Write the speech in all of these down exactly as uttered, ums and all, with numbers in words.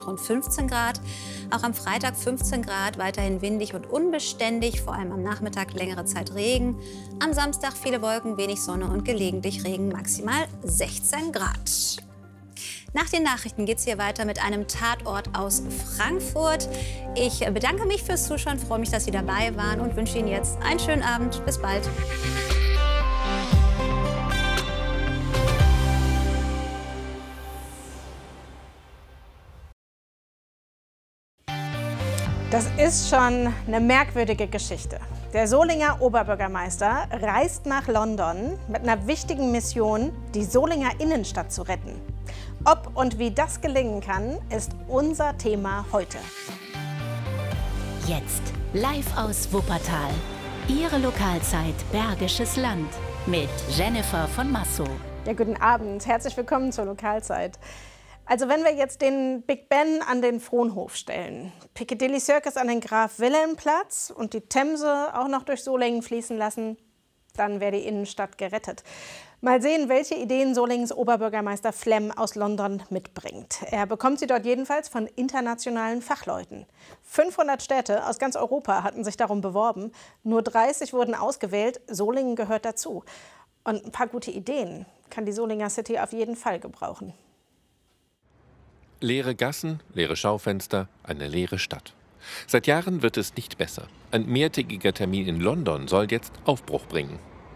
rund fünfzehn Grad. Auch am Freitag fünfzehn Grad, weiterhin windig und unbeständig, vor allem am Nachmittag längere Zeit Regen. Am Samstag viele Wolken, wenig Sonne und gelegentlich Regen, maximal sechzehn Grad. Nach den Nachrichten geht es hier weiter mit einem Tatort aus Frankfurt. Ich bedanke mich fürs Zuschauen, freue mich, dass Sie dabei waren und wünsche Ihnen jetzt einen schönen Abend. Bis bald. Das ist schon eine merkwürdige Geschichte. Der Solinger Oberbürgermeister reist nach London mit einer wichtigen Mission, die Solinger Innenstadt zu retten. Ob und wie das gelingen kann, ist unser Thema heute. Jetzt live aus Wuppertal. Ihre Lokalzeit Bergisches Land mit Jennifer von Massow. Ja, guten Abend. Herzlich willkommen zur Lokalzeit. Also wenn wir jetzt den Big Ben an den Frohnhof stellen, Piccadilly Circus an den Graf-Wilhelm-Platz und die Themse auch noch durch Solingen fließen lassen, dann wäre die Innenstadt gerettet. Mal sehen, welche Ideen Solingens Oberbürgermeister Flem aus London mitbringt. Er bekommt sie dort jedenfalls von internationalen Fachleuten. fünfhundert Städte aus ganz Europa hatten sich darum beworben. Nur dreißig wurden ausgewählt. Solingen gehört dazu. Und ein paar gute Ideen kann die Solinger City auf jeden Fall gebrauchen. Leere Gassen, leere Schaufenster, eine leere Stadt. Seit Jahren wird es nicht besser. Ein mehrtägiger Termin in London soll jetzt Aufbruch bringen.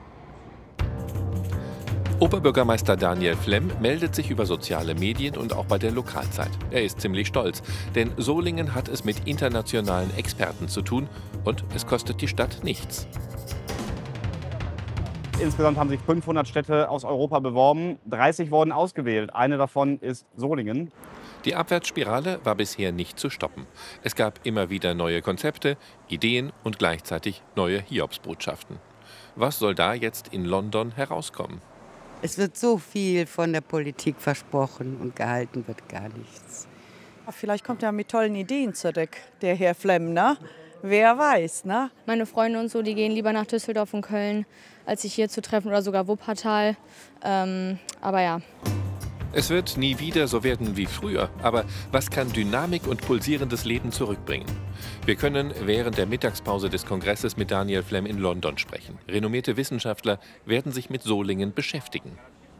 Oberbürgermeister Daniel Flem meldet sich über soziale Medien und auch bei der Lokalzeit. Er ist ziemlich stolz, denn Solingen hat es mit internationalen Experten zu tun und es kostet die Stadt nichts. Insgesamt haben sich fünfhundert Städte aus Europa beworben, dreißig wurden ausgewählt. Eine davon ist Solingen. Die Abwärtsspirale war bisher nicht zu stoppen. Es gab immer wieder neue Konzepte, Ideen und gleichzeitig neue Hiobsbotschaften. Was soll da jetzt in London herauskommen? Es wird so viel von der Politik versprochen und gehalten wird gar nichts. Vielleicht kommt er mit tollen Ideen zurück, der Herr Flem, ne? Wer weiß, ne? Meine Freunde und so, die gehen lieber nach Düsseldorf und Köln, als sich hier zu treffen oder sogar Wuppertal. Ähm, aber ja. Es wird nie wieder so werden wie früher, aber was kann Dynamik und pulsierendes Leben zurückbringen? Wir können während der Mittagspause des Kongresses mit Daniel Flem in London sprechen. Renommierte Wissenschaftler werden sich mit Solingen beschäftigen.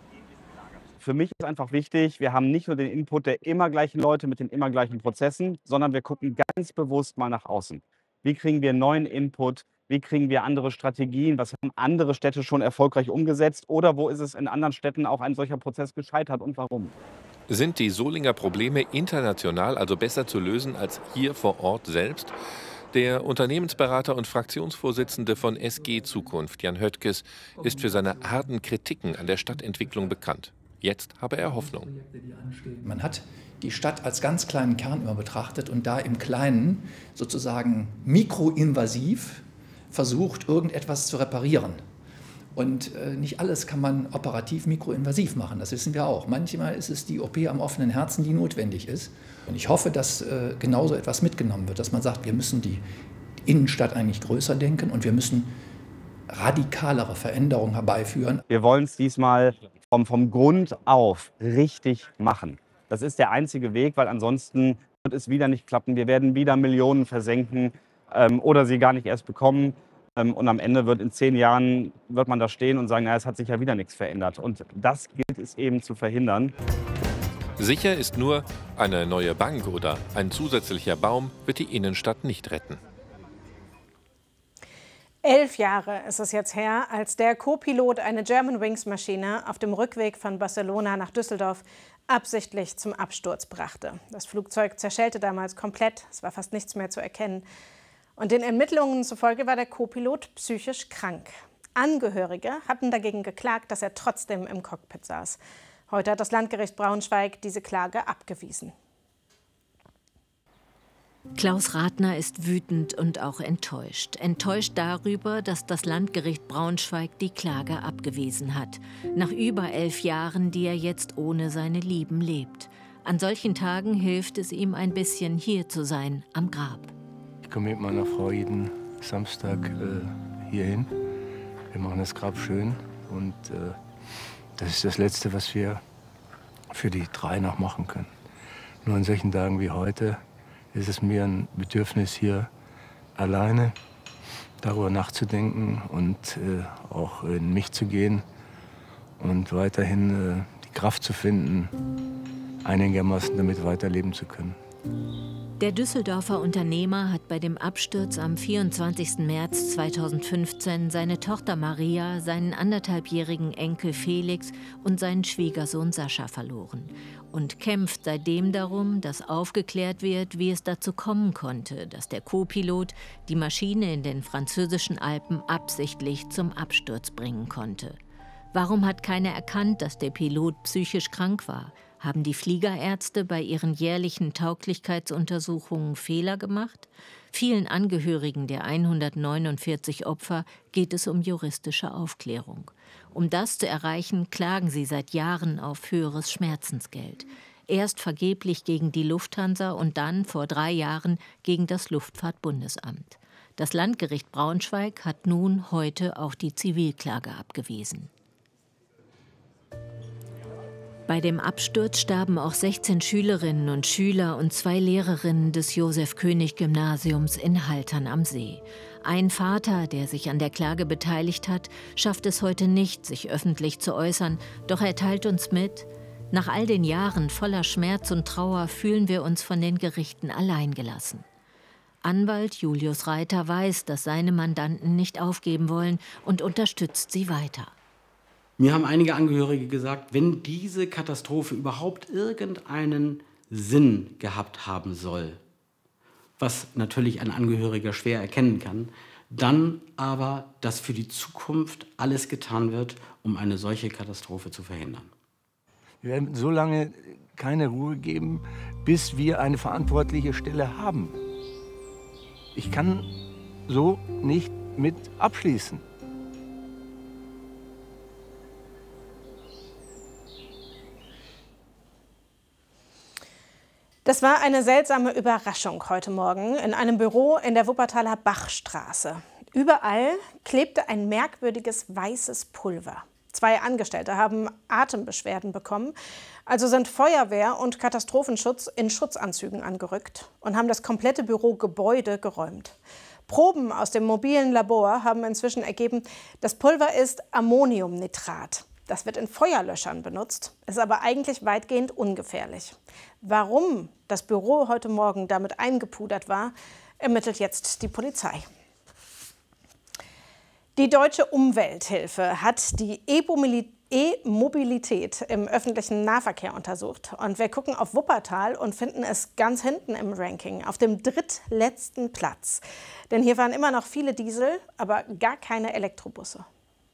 Für mich ist einfach wichtig, wir haben nicht nur den Input der immer gleichen Leute mit den immer gleichen Prozessen, sondern wir gucken ganz bewusst mal nach außen. Wie kriegen wir neuen Input? Wie kriegen wir andere Strategien? Was haben andere Städte schon erfolgreich umgesetzt? Oder wo ist es in anderen Städten auch ein solcher Prozess gescheitert und warum? Sind die Solinger Probleme international also besser zu lösen als hier vor Ort selbst? Der Unternehmensberater und Fraktionsvorsitzende von S G Zukunft, Jan Höttges, ist für seine harten Kritiken an der Stadtentwicklung bekannt. Jetzt habe er Hoffnung. Man hat die Stadt als ganz kleinen Kern immer betrachtet und da im Kleinen sozusagen mikroinvasiv versucht, irgendetwas zu reparieren. Und äh, nicht alles kann man operativ mikroinvasiv machen, das wissen wir auch. Manchmal ist es die O P am offenen Herzen, die notwendig ist. Und ich hoffe, dass äh, genauso etwas mitgenommen wird, dass man sagt, wir müssen die Innenstadt eigentlich größer denken und wir müssen radikalere Veränderungen herbeiführen. Wir wollen es diesmal vom, vom Grund auf richtig machen. Das ist der einzige Weg, weil ansonsten wird es wieder nicht klappen. Wir werden wieder Millionen versenken ähm, oder sie gar nicht erst bekommen. Ähm, und am Ende wird in zehn Jahren wird man da stehen und sagen, na, es hat sich ja wieder nichts verändert. Und das gilt es eben zu verhindern. Sicher ist nur, eine neue Bank oder ein zusätzlicher Baum wird die Innenstadt nicht retten. Elf Jahre ist es jetzt her, als der Co-Pilot eine Germanwings-Maschine auf dem Rückweg von Barcelona nach Düsseldorf absichtlich zum Absturz brachte. Das Flugzeug zerschellte damals komplett, es war fast nichts mehr zu erkennen. Und den Ermittlungen zufolge war der Co-Pilot psychisch krank. Angehörige hatten dagegen geklagt, dass er trotzdem im Cockpit saß. Heute hat das Landgericht Braunschweig diese Klage abgewiesen. Klaus Ratner ist wütend und auch enttäuscht. Enttäuscht darüber, dass das Landgericht Braunschweig die Klage abgewiesen hat. Nach über elf Jahren, die er jetzt ohne seine Lieben lebt. An solchen Tagen hilft es ihm ein bisschen, hier zu sein, am Grab. Ich komme mit meiner Frau jeden Samstag äh, hier hin. Wir machen das Grab schön und äh, das ist das Letzte, was wir für die drei noch machen können. Nur an solchen Tagen wie heute ist es mir ein Bedürfnis, hier alleine darüber nachzudenken und äh, auch in mich zu gehen und weiterhin äh, die Kraft zu finden, einigermaßen damit weiterleben zu können. Der Düsseldorfer Unternehmer hat bei dem Absturz am vierundzwanzigsten März zweitausendfünfzehn seine Tochter Maria, seinen anderthalbjährigen Enkel Felix und seinen Schwiegersohn Sascha verloren und kämpft seitdem darum, dass aufgeklärt wird, wie es dazu kommen konnte, dass der Co-Pilot die Maschine in den französischen Alpen absichtlich zum Absturz bringen konnte. Warum hat keiner erkannt, dass der Pilot psychisch krank war? Haben die Fliegerärzte bei ihren jährlichen Tauglichkeitsuntersuchungen Fehler gemacht? Vielen Angehörigen der hundertneunundvierzig Opfer geht es um juristische Aufklärung. Um das zu erreichen, klagen sie seit Jahren auf höheres Schmerzensgeld. Erst vergeblich gegen die Lufthansa und dann vor drei Jahren gegen das Luftfahrtbundesamt. Das Landgericht Braunschweig hat nun heute auch die Zivilklage abgewiesen. Bei dem Absturz starben auch sechzehn Schülerinnen und Schüler und zwei Lehrerinnen des Josef-König-Gymnasiums in Haltern am See. Ein Vater, der sich an der Klage beteiligt hat, schafft es heute nicht, sich öffentlich zu äußern, doch er teilt uns mit: Nach all den Jahren voller Schmerz und Trauer fühlen wir uns von den Gerichten alleingelassen. Anwalt Julius Reiter weiß, dass seine Mandanten nicht aufgeben wollen und unterstützt sie weiter. Mir haben einige Angehörige gesagt, wenn diese Katastrophe überhaupt irgendeinen Sinn gehabt haben soll, was natürlich ein Angehöriger schwer erkennen kann, dann aber, dass für die Zukunft alles getan wird, um eine solche Katastrophe zu verhindern. Wir werden so lange keine Ruhe geben, bis wir eine verantwortliche Stelle haben. Ich kann so nicht mit abschließen. Das war eine seltsame Überraschung heute Morgen in einem Büro in der Wuppertaler Bachstraße. Überall klebte ein merkwürdiges weißes Pulver. Zwei Angestellte haben Atembeschwerden bekommen, also sind Feuerwehr und Katastrophenschutz in Schutzanzügen angerückt und haben das komplette Bürogebäude geräumt. Proben aus dem mobilen Labor haben inzwischen ergeben, das Pulver ist Ammoniumnitrat. Das wird in Feuerlöschern benutzt, ist aber eigentlich weitgehend ungefährlich. Warum das Büro heute Morgen damit eingepudert war, ermittelt jetzt die Polizei. Die Deutsche Umwelthilfe hat die E-Mobilität im öffentlichen Nahverkehr untersucht. Und wir gucken auf Wuppertal und finden es ganz hinten im Ranking, auf dem drittletzten Platz. Denn hier fahren immer noch viele Diesel, aber gar keine Elektrobusse.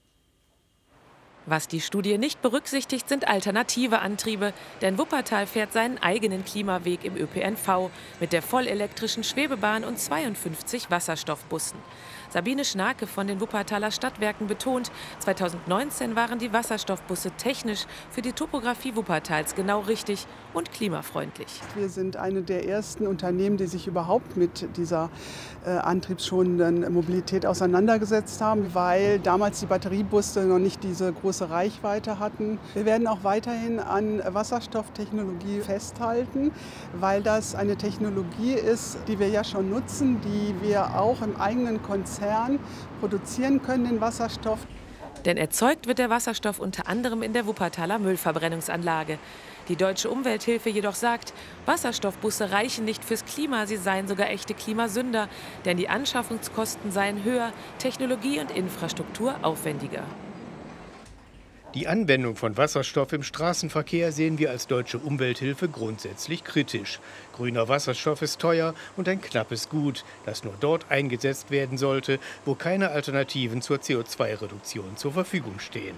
Was die Studie nicht berücksichtigt, sind alternative Antriebe, denn Wuppertal fährt seinen eigenen Klimaweg im Ö P N V mit der vollelektrischen Schwebebahn und zweiundfünfzig Wasserstoffbussen. Sabine Schnake von den Wuppertaler Stadtwerken betont, zweitausendneunzehn waren die Wasserstoffbusse technisch für die Topografie Wuppertals genau richtig und klimafreundlich. Wir sind eine der ersten Unternehmen, die sich überhaupt mit dieser äh, antriebsschonenden Mobilität auseinandergesetzt haben, weil damals die Batteriebusse noch nicht diese große Reichweite hatten. Wir werden auch weiterhin an Wasserstofftechnologie festhalten, weil das eine Technologie ist, die wir ja schon nutzen, die wir auch im eigenen Konzern produzieren können, den Wasserstoff. Denn erzeugt wird der Wasserstoff unter anderem in der Wuppertaler Müllverbrennungsanlage. Die Deutsche Umwelthilfe jedoch sagt, Wasserstoffbusse reichen nicht fürs Klima, sie seien sogar echte Klimasünder, denn die Anschaffungskosten seien höher, Technologie und Infrastruktur aufwendiger. Die Anwendung von Wasserstoff im Straßenverkehr sehen wir als Deutsche Umwelthilfe grundsätzlich kritisch. Grüner Wasserstoff ist teuer und ein knappes Gut, das nur dort eingesetzt werden sollte, wo keine Alternativen zur C O zwei Reduktion zur Verfügung stehen.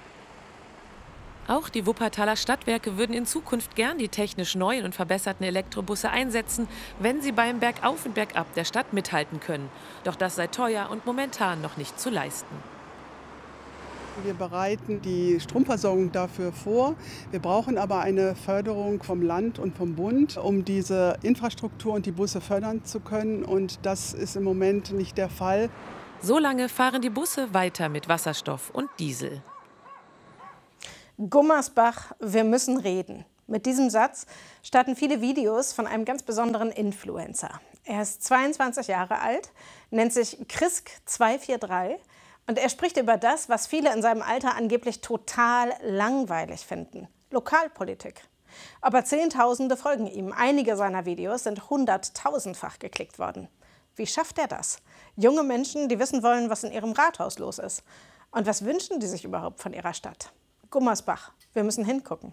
Auch die Wuppertaler Stadtwerke würden in Zukunft gern die technisch neuen und verbesserten Elektrobusse einsetzen, wenn sie beim Bergauf und Bergab der Stadt mithalten können. Doch das sei teuer und momentan noch nicht zu leisten. Wir bereiten die Stromversorgung dafür vor. Wir brauchen aber eine Förderung vom Land und vom Bund, um diese Infrastruktur und die Busse fördern zu können. Und das ist im Moment nicht der Fall. Solange fahren die Busse weiter mit Wasserstoff und Diesel. Gummersbach, wir müssen reden. Mit diesem Satz starten viele Videos von einem ganz besonderen Influencer. Er ist zweiundzwanzig Jahre alt, nennt sich Krisk zwei vier drei und er spricht über das, was viele in seinem Alter angeblich total langweilig finden: Lokalpolitik. Aber Zehntausende folgen ihm. Einige seiner Videos sind hunderttausendfach geklickt worden. Wie schafft er das? Junge Menschen, die wissen wollen, was in ihrem Rathaus los ist. Und was wünschen die sich überhaupt von ihrer Stadt? Gummersbach, wir müssen hingucken.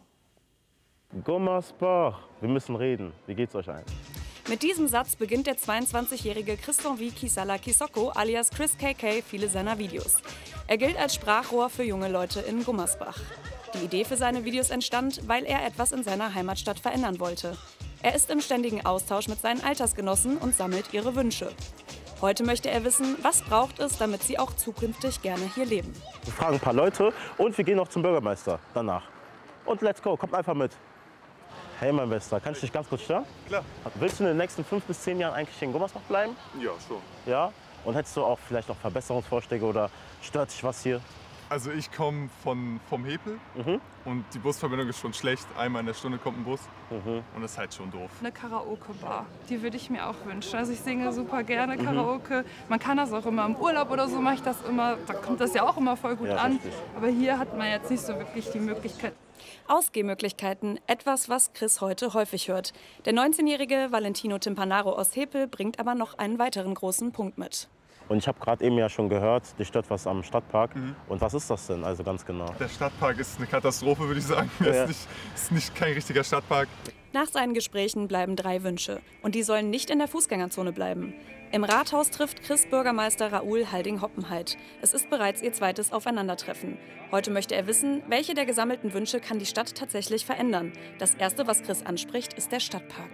Gummersbach, wir müssen reden. Wie geht's euch ein? Mit diesem Satz beginnt der zweiundzwanzigjährige Christian Kisala Kisoko alias Chris K K viele seiner Videos. Er gilt als Sprachrohr für junge Leute in Gummersbach. Die Idee für seine Videos entstand, weil er etwas in seiner Heimatstadt verändern wollte. Er ist im ständigen Austausch mit seinen Altersgenossen und sammelt ihre Wünsche. Heute möchte er wissen, was braucht es, damit sie auch zukünftig gerne hier leben. Wir fragen ein paar Leute und wir gehen noch zum Bürgermeister danach. Und let's go, kommt einfach mit. Hey mein Bester, kann ich dich ganz kurz stören? Klar. Willst du in den nächsten fünf bis zehn Jahren eigentlich in Gummersbach bleiben? Ja, schon. Ja? Und hättest du auch vielleicht noch Verbesserungsvorschläge oder stört dich was hier? Also ich komme von vom Hepel mhm. und die Busverbindung ist schon schlecht. Einmal in der Stunde kommt ein Bus mhm. und das ist halt schon doof. Eine Karaoke-Bar, die würde ich mir auch wünschen. Also ich singe super gerne Karaoke. Man kann das auch immer im Urlaub oder so, mache ich das immer. Da kommt das ja auch immer voll gut ja, an. Richtig. Aber hier hat man jetzt nicht so wirklich die Möglichkeit. Ausgehmöglichkeiten, etwas, was Chris heute häufig hört. Der neunzehnjährige Valentino Timpanaro aus Hepel bringt aber noch einen weiteren großen Punkt mit. Und ich habe gerade eben ja schon gehört, dich stört was am Stadtpark. Mhm. Und was ist das denn, also ganz genau? Der Stadtpark ist eine Katastrophe, würde ich sagen. Ja. Es ist nicht, ist nicht kein richtiger Stadtpark. Nach seinen Gesprächen bleiben drei Wünsche. Und die sollen nicht in der Fußgängerzone bleiben. Im Rathaus trifft Chris Bürgermeister Raoul Halding-Hoppenheit. Es ist bereits ihr zweites Aufeinandertreffen. Heute möchte er wissen, welche der gesammelten Wünsche kann die Stadt tatsächlich verändern. Das Erste, was Chris anspricht, ist der Stadtpark.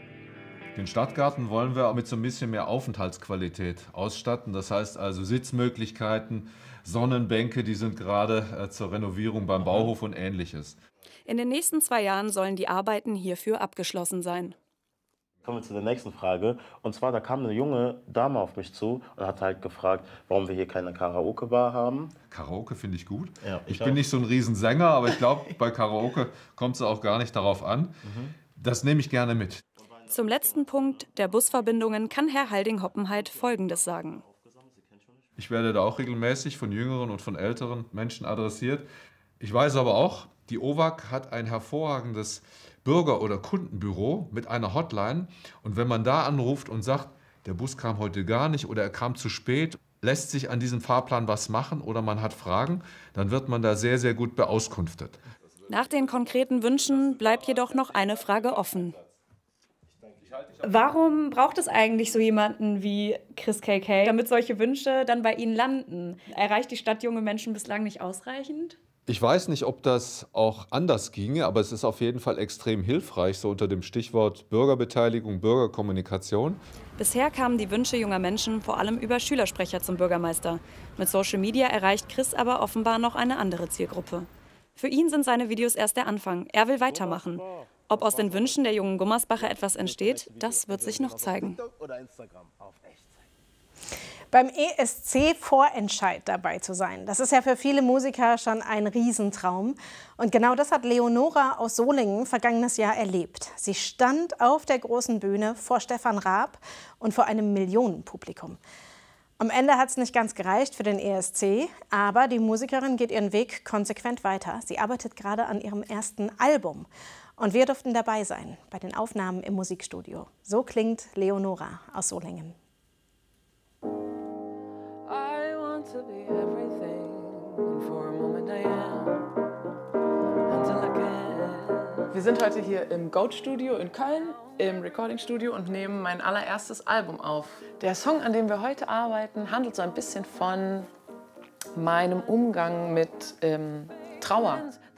Den Stadtgarten wollen wir mit so ein bisschen mehr Aufenthaltsqualität ausstatten. Das heißt also Sitzmöglichkeiten, Sonnenbänke, die sind gerade äh, zur Renovierung beim Bauhof und Ähnliches. In den nächsten zwei Jahren sollen die Arbeiten hierfür abgeschlossen sein. Kommen wir zu der nächsten Frage. Und zwar, da kam eine junge Dame auf mich zu und hat halt gefragt, warum wir hier keine Karaoke-Bar haben. Karaoke finde ich gut. Ja, ich ich bin auch. nicht so ein Riesensänger, aber ich glaube, bei Karaoke kommt es auch gar nicht darauf an. Mhm. Das nehme ich gerne mit. Zum letzten Punkt der Busverbindungen kann Herr Halding-Hoppenheit Folgendes sagen. Ich werde da auch regelmäßig von jüngeren und von älteren Menschen adressiert. Ich weiß aber auch, die O W A G hat ein hervorragendes Bürger- oder Kundenbüro mit einer Hotline. Und wenn man da anruft und sagt, der Bus kam heute gar nicht oder er kam zu spät, lässt sich an diesem Fahrplan was machen oder man hat Fragen, dann wird man da sehr, sehr gut beauskunftet. Nach den konkreten Wünschen bleibt jedoch noch eine Frage offen. Warum braucht es eigentlich so jemanden wie Chris K K, damit solche Wünsche dann bei Ihnen landen? Erreicht die Stadt junge Menschen bislang nicht ausreichend? Ich weiß nicht, ob das auch anders ginge, aber es ist auf jeden Fall extrem hilfreich, so unter dem Stichwort Bürgerbeteiligung, Bürgerkommunikation. Bisher kamen die Wünsche junger Menschen vor allem über Schülersprecher zum Bürgermeister. Mit Social Media erreicht Chris aber offenbar noch eine andere Zielgruppe. Für ihn sind seine Videos erst der Anfang. Er will weitermachen. Ob aus den Wünschen der jungen Gummersbacher etwas entsteht, das wird sich noch zeigen. Beim E S C-Vorentscheid dabei zu sein, das ist ja für viele Musiker schon ein Riesentraum. Und genau das hat Leonora aus Solingen vergangenes Jahr erlebt. Sie stand auf der großen Bühne vor Stefan Raab und vor einem Millionenpublikum. Am Ende hat es nicht ganz gereicht für den E S C, aber die Musikerin geht ihren Weg konsequent weiter. Sie arbeitet gerade an ihrem ersten Album. Und wir durften dabei sein bei den Aufnahmen im Musikstudio. So klingt Leonora aus Solingen. Wir sind heute hier im Goat Studio in Köln, im Recording Studio und nehmen mein allererstes Album auf. Der Song, an dem wir heute arbeiten, handelt so ein bisschen von meinem Umgang mit ähm, Trauer.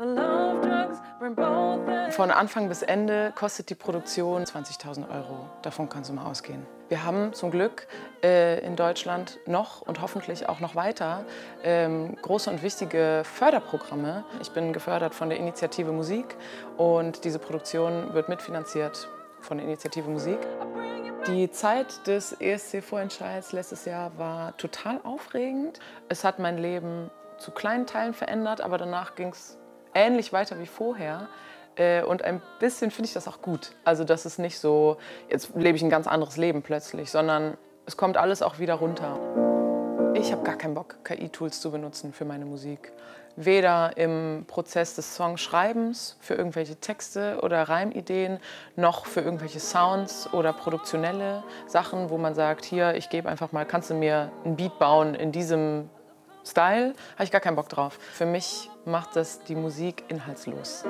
Von Anfang bis Ende kostet die Produktion zwanzigtausend Euro. Davon kannst du mal ausgehen. Wir haben zum Glück äh, in Deutschland noch und hoffentlich auch noch weiter ähm, große und wichtige Förderprogramme. Ich bin gefördert von der Initiative Musik und diese Produktion wird mitfinanziert von der Initiative Musik. Die Zeit des E S C-Vorentscheids letztes Jahr war total aufregend. Es hat mein Leben zu kleinen Teilen verändert, aber danach ging es ähnlich weiter wie vorher. Äh, und ein bisschen finde ich das auch gut. Also das ist nicht so, jetzt lebe ich ein ganz anderes Leben plötzlich, sondern es kommt alles auch wieder runter. Ich habe gar keinen Bock, K I-Tools zu benutzen für meine Musik. Weder im Prozess des Songschreibens für irgendwelche Texte oder Reimideen, noch für irgendwelche Sounds oder produktionelle Sachen, wo man sagt, hier, ich gebe einfach mal, kannst du mir ein Beat bauen in diesem Style? Habe ich gar keinen Bock drauf. Für mich macht das die Musik inhaltslos.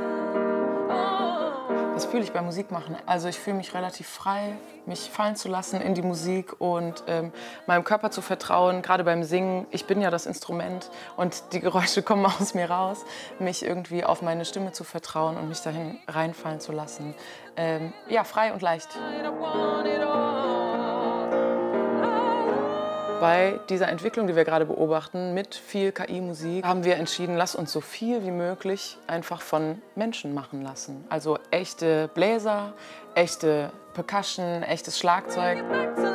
Was fühle ich beim Musikmachen? Also ich fühle mich relativ frei, mich fallen zu lassen in die Musik und ähm, meinem Körper zu vertrauen, gerade beim Singen. Ich bin ja das Instrument und die Geräusche kommen aus mir raus. Mich irgendwie auf meine Stimme zu vertrauen und mich dahin reinfallen zu lassen. Ähm, ja, frei und leicht. Bei dieser Entwicklung, die wir gerade beobachten, mit viel K I-Musik, haben wir entschieden, lass uns so viel wie möglich einfach von Menschen machen lassen. Also echte Bläser, echte Percussion, echtes Schlagzeug.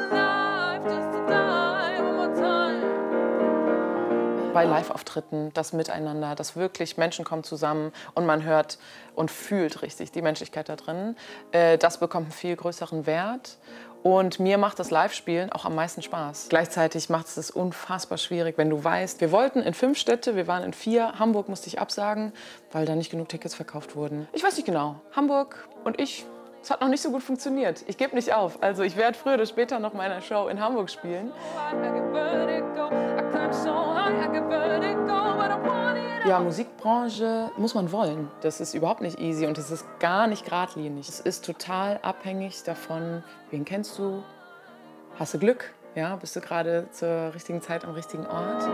Bei Live-Auftritten, das Miteinander, dass wirklich Menschen kommen zusammen und man hört und fühlt richtig die Menschlichkeit da drin. Das bekommt einen viel größeren Wert. Und mir macht das Live-Spielen auch am meisten Spaß. Gleichzeitig macht es es unfassbar schwierig, wenn du weißt, wir wollten in fünf Städte, wir waren in vier. Hamburg musste ich absagen, weil da nicht genug Tickets verkauft wurden. Ich weiß nicht genau. Hamburg und ich, es hat noch nicht so gut funktioniert. Ich gebe nicht auf. Also ich werde früher oder später noch meine Show in Hamburg spielen. Ja, Musikbranche muss man wollen. Das ist überhaupt nicht easy und es ist gar nicht geradlinig. Es ist total abhängig davon, wen kennst du, hast du Glück, ja, bist du gerade zur richtigen Zeit am richtigen Ort.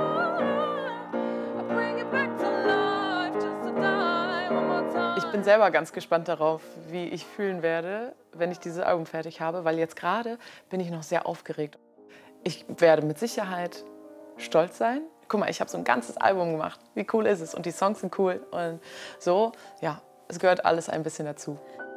Ich bin selber ganz gespannt darauf, wie ich fühlen werde, wenn ich dieses Album fertig habe, weil jetzt gerade bin ich noch sehr aufgeregt. Ich werde mit Sicherheit stolz sein. Guck mal, ich habe so ein ganzes Album gemacht. Wie cool ist es? Und die Songs sind cool. Und so, ja, es gehört alles ein bisschen dazu.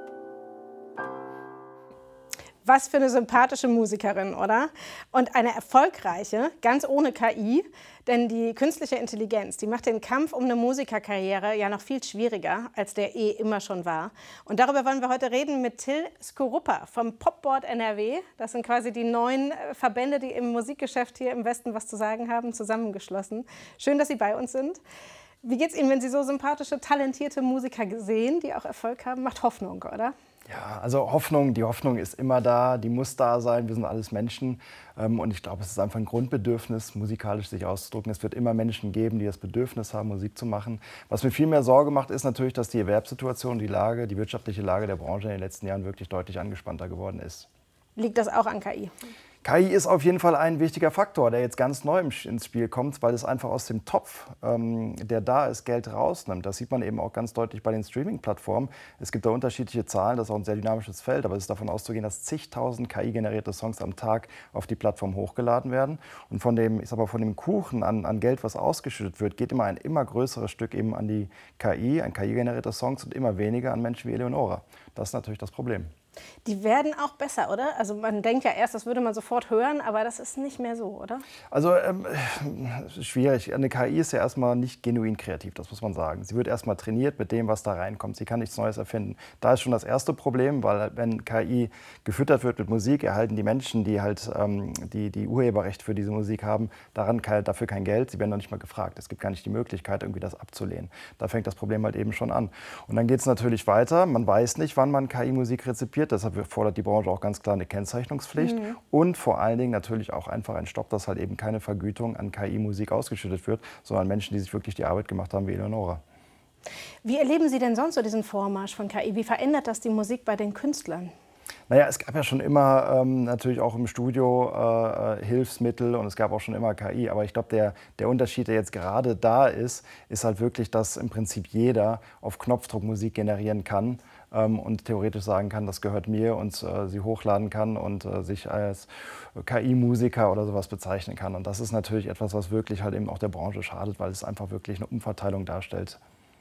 Was für eine sympathische Musikerin, oder? Und eine erfolgreiche, ganz ohne K I. Denn die künstliche Intelligenz, die macht den Kampf um eine Musikerkarriere ja noch viel schwieriger, als der eh immer schon war. Und darüber wollen wir heute reden mit Till Skorupa vom Popboard N R W. Das sind quasi die neun Verbände, die im Musikgeschäft hier im Westen was zu sagen haben, zusammengeschlossen. Schön, dass Sie bei uns sind. Wie geht's Ihnen, wenn Sie so sympathische, talentierte Musiker sehen, die auch Erfolg haben? Macht Hoffnung, oder? Ja, also Hoffnung, die Hoffnung ist immer da, die muss da sein, wir sind alles Menschen. Und ich glaube, es ist einfach ein Grundbedürfnis, musikalisch sich auszudrücken. Es wird immer Menschen geben, die das Bedürfnis haben, Musik zu machen. Was mir viel mehr Sorge macht, ist natürlich, dass die Erwerbssituation, die Lage, die wirtschaftliche Lage der Branche in den letzten Jahren wirklich deutlich angespannter geworden ist. Liegt das auch an K I? K I ist auf jeden Fall ein wichtiger Faktor, der jetzt ganz neu ins Spiel kommt, weil es einfach aus dem Topf, ähm, der da ist, Geld rausnimmt. Das sieht man eben auch ganz deutlich bei den Streaming-Plattformen. Es gibt da unterschiedliche Zahlen, das ist auch ein sehr dynamisches Feld, aber es ist davon auszugehen, dass zigtausend K I-generierte Songs am Tag auf die Plattform hochgeladen werden. Und von dem, ich sag mal, von dem Kuchen an, an Geld, was ausgeschüttet wird, geht immer ein immer größeres Stück eben an die K I, an K I-generierte Songs und immer weniger an Menschen wie Eleonora. Das ist natürlich das Problem. Die werden auch besser, oder? Also man denkt ja erst, das würde man sofort hören, aber das ist nicht mehr so, oder? Also ähm, schwierig. Eine K I ist ja erstmal nicht genuin kreativ, das muss man sagen. Sie wird erstmal trainiert mit dem, was da reinkommt. Sie kann nichts Neues erfinden. Da ist schon das erste Problem, weil wenn K I gefüttert wird mit Musik, erhalten die Menschen, die halt ähm, die, die Urheberrecht für diese Musik haben, daran kein, dafür kein Geld. Sie werden noch nicht mal gefragt. Es gibt gar nicht die Möglichkeit, irgendwie das abzulehnen. Da fängt das Problem halt eben schon an. Und dann geht es natürlich weiter. Man weiß nicht, wann man K I-Musik rezipiert. Deshalb fordert die Branche auch ganz klar eine Kennzeichnungspflicht mhm. und vor allen Dingen natürlich auch einfach ein Stopp, dass halt eben keine Vergütung an K I-Musik ausgeschüttet wird, sondern Menschen, die sich wirklich die Arbeit gemacht haben, wie Eleonora. Wie erleben Sie denn sonst so diesen Vormarsch von K I? Wie verändert das die Musik bei den Künstlern? Naja, es gab ja schon immer ähm, natürlich auch im Studio äh, Hilfsmittel und es gab auch schon immer K I. Aber ich glaube, der, der Unterschied, der jetzt gerade da ist, ist halt wirklich, dass im Prinzip jeder auf Knopfdruck Musik generieren kann ähm, und theoretisch sagen kann, das gehört mir und äh, sie hochladen kann und äh, sich als K I-Musiker oder sowas bezeichnen kann. Und das ist natürlich etwas, was wirklich halt eben auch der Branche schadet, weil es einfach wirklich eine Umverteilung darstellt.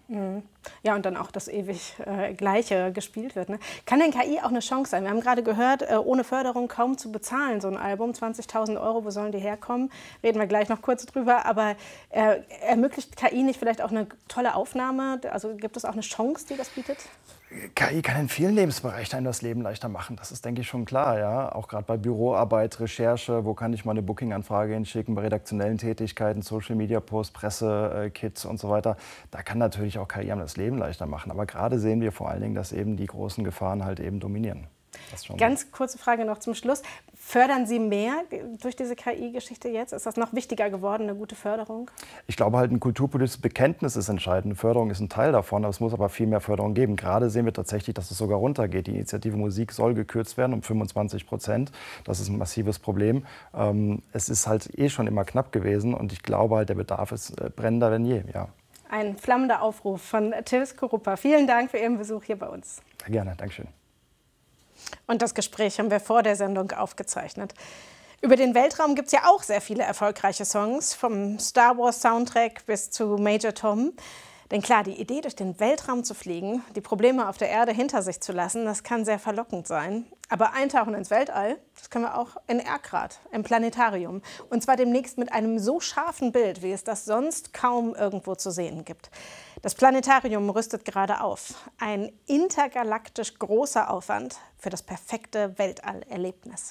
Mhm. Ja, und dann auch das ewig äh, Gleiche gespielt wird. Ne? Kann denn K I auch eine Chance sein? Wir haben gerade gehört, äh, ohne Förderung kaum zu bezahlen, so ein Album. zwanzigtausend Euro, wo sollen die herkommen? Reden wir gleich noch kurz drüber. Aber äh, ermöglicht K I nicht vielleicht auch eine tolle Aufnahme? Also gibt es auch eine Chance, die das bietet? K I kann in vielen Lebensbereichen einem das Leben leichter machen. Das ist, denke ich, schon klar. Ja? Auch gerade bei Büroarbeit, Recherche, wo kann ich mal eine Booking-Anfrage hinschicken, bei redaktionellen Tätigkeiten, Social-Media-Posts, Presse-Kits und so weiter. Da kann natürlich auch K I einem das Leben leichter machen. Aber gerade sehen wir vor allen Dingen, dass eben die großen Gefahren halt eben dominieren. Ganz kurze Frage noch zum Schluss. Fördern Sie mehr durch diese K I-Geschichte jetzt? Ist das noch wichtiger geworden, eine gute Förderung? Ich glaube, halt ein kulturpolitisches Bekenntnis ist entscheidend. Förderung ist ein Teil davon, aber es muss aber viel mehr Förderung geben. Gerade sehen wir tatsächlich, dass es sogar runtergeht. Die Initiative Musik soll gekürzt werden um fünfundzwanzig Prozent. Das ist ein massives Problem. Ähm, es ist halt eh schon immer knapp gewesen und ich glaube, halt, der Bedarf ist äh, brennender denn je. Ja. Ein flammender Aufruf von Till Skorupa. Vielen Dank für Ihren Besuch hier bei uns. Sehr gerne, Dankeschön. Und das Gespräch haben wir vor der Sendung aufgezeichnet. Über den Weltraum gibt es ja auch sehr viele erfolgreiche Songs, vom Star Wars Soundtrack bis zu Major Tom. Denn klar, die Idee, durch den Weltraum zu fliegen, die Probleme auf der Erde hinter sich zu lassen, das kann sehr verlockend sein. Aber eintauchen ins Weltall, das können wir auch in Erkrath, im Planetarium. Und zwar demnächst mit einem so scharfen Bild, wie es das sonst kaum irgendwo zu sehen gibt. Das Planetarium rüstet gerade auf. Ein intergalaktisch großer Aufwand für das perfekte Weltallerlebnis.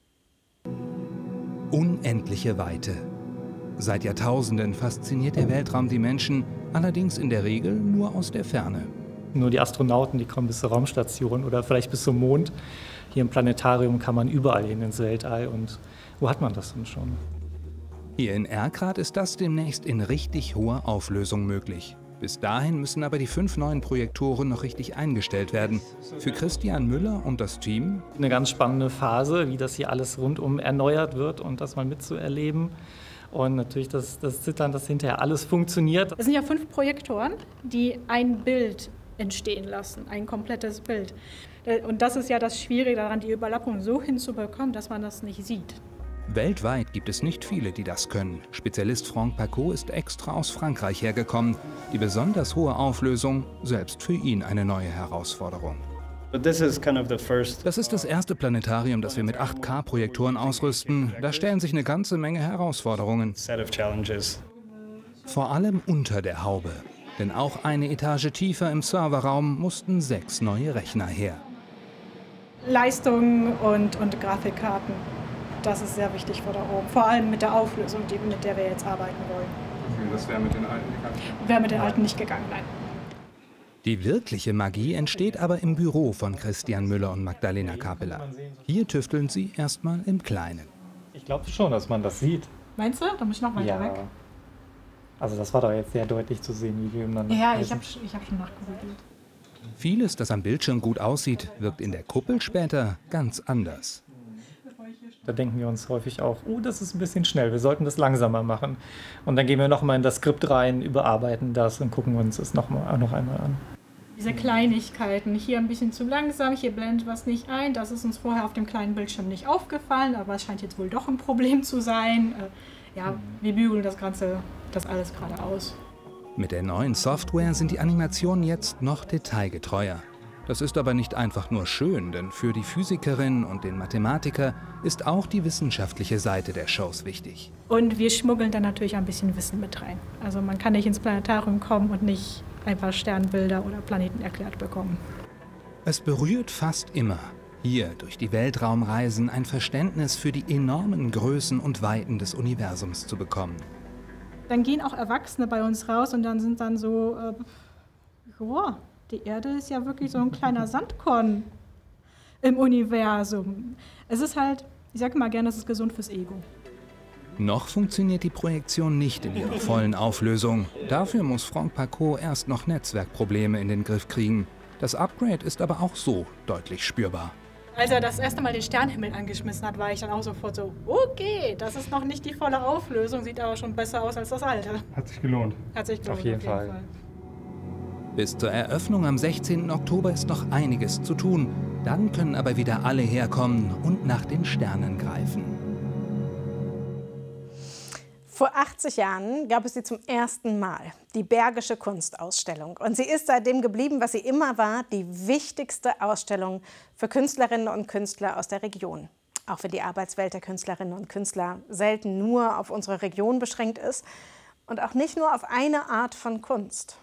Unendliche Weite. Seit Jahrtausenden fasziniert der Weltraum die Menschen, allerdings in der Regel nur aus der Ferne. Nur die Astronauten, die kommen bis zur Raumstation oder vielleicht bis zum Mond. Hier im Planetarium kann man überall hin ins Weltall. Und wo hat man das denn schon? Hier in Erkrath ist das demnächst in richtig hoher Auflösung möglich. Bis dahin müssen aber die fünf neuen Projektoren noch richtig eingestellt werden. Für Christian Müller und das Team eine ganz spannende Phase, wie das hier alles rundum erneuert wird und das mal mitzuerleben. Und natürlich das, das Zittern, dass hinterher alles funktioniert. Es sind ja fünf Projektoren, die ein Bild entstehen lassen, ein komplettes Bild. Und das ist ja das Schwierige daran, die Überlappung so hinzubekommen, dass man das nicht sieht. Weltweit gibt es nicht viele, die das können. Spezialist Franck Pacot ist extra aus Frankreich hergekommen. Die besonders hohe Auflösung, selbst für ihn eine neue Herausforderung. Das ist das erste Planetarium, das wir mit acht K Projektoren ausrüsten. Da stellen sich eine ganze Menge Herausforderungen. Vor allem unter der Haube. Denn auch eine Etage tiefer im Serverraum mussten sechs neue Rechner her. Leistung und, und Grafikkarten. Das ist sehr wichtig vor da oben. Vor allem mit der Auflösung, die, mit der wir jetzt arbeiten wollen. Okay, das wäre mit den alten gegangen? Wäre mit den alten nicht gegangen, nein. Die wirkliche Magie entsteht aber im Büro von Christian Müller und Magdalena Kappeler. Hier tüfteln sie erstmal im Kleinen. Ich glaube schon, dass man das sieht. Meinst du? Da muss ich noch weiter ja. weg. Also das war doch jetzt sehr deutlich zu sehen, wie wir miteinander Ja, ich habe ich hab schon nachgegoogelt. Vieles, das am Bildschirm gut aussieht, wirkt in der Kuppel später ganz anders. Da denken wir uns häufig auch, oh, das ist ein bisschen schnell, wir sollten das langsamer machen. Und dann gehen wir noch mal in das Skript rein, überarbeiten das und gucken uns das noch, mal, noch einmal an. Diese Kleinigkeiten, hier ein bisschen zu langsam, hier blendet was nicht ein, das ist uns vorher auf dem kleinen Bildschirm nicht aufgefallen, aber es scheint jetzt wohl doch ein Problem zu sein. Ja, wir bügeln das Ganze, das alles gerade aus. Mit der neuen Software sind die Animationen jetzt noch detailgetreuer. Das ist aber nicht einfach nur schön, denn für die Physikerin und den Mathematiker ist auch die wissenschaftliche Seite der Shows wichtig. Und wir schmuggeln dann natürlich ein bisschen Wissen mit rein. Also man kann nicht ins Planetarium kommen und nicht einfach Sternbilder oder Planeten erklärt bekommen. Es berührt fast immer, hier durch die Weltraumreisen ein Verständnis für die enormen Größen und Weiten des Universums zu bekommen. Dann gehen auch Erwachsene bei uns raus und dann sind dann so, äh, joa, die Erde ist ja wirklich so ein kleiner Sandkorn im Universum. Es ist halt, ich sage mal gerne, es ist gesund fürs Ego. Noch funktioniert die Projektion nicht in ihrer vollen Auflösung. Dafür muss Franck Pacot erst noch Netzwerkprobleme in den Griff kriegen. Das Upgrade ist aber auch so deutlich spürbar. Als er das erste Mal den Sternenhimmel angeschmissen hat, war ich dann auch sofort so, okay, das ist noch nicht die volle Auflösung, sieht aber schon besser aus als das alte. Hat sich gelohnt. Hat sich gelohnt, auf jeden, auf jeden Fall. Fall. Bis zur Eröffnung am sechzehnten Oktober ist noch einiges zu tun. Dann können aber wieder alle herkommen und nach den Sternen greifen. Vor achtzig Jahren gab es sie zum ersten Mal, die Bergische Kunstausstellung. Und sie ist seitdem geblieben, was sie immer war, die wichtigste Ausstellung für Künstlerinnen und Künstler aus der Region. Auch wenn die Arbeitswelt der Künstlerinnen und Künstler selten nur auf unsere Region beschränkt ist und auch nicht nur auf eine Art von Kunst.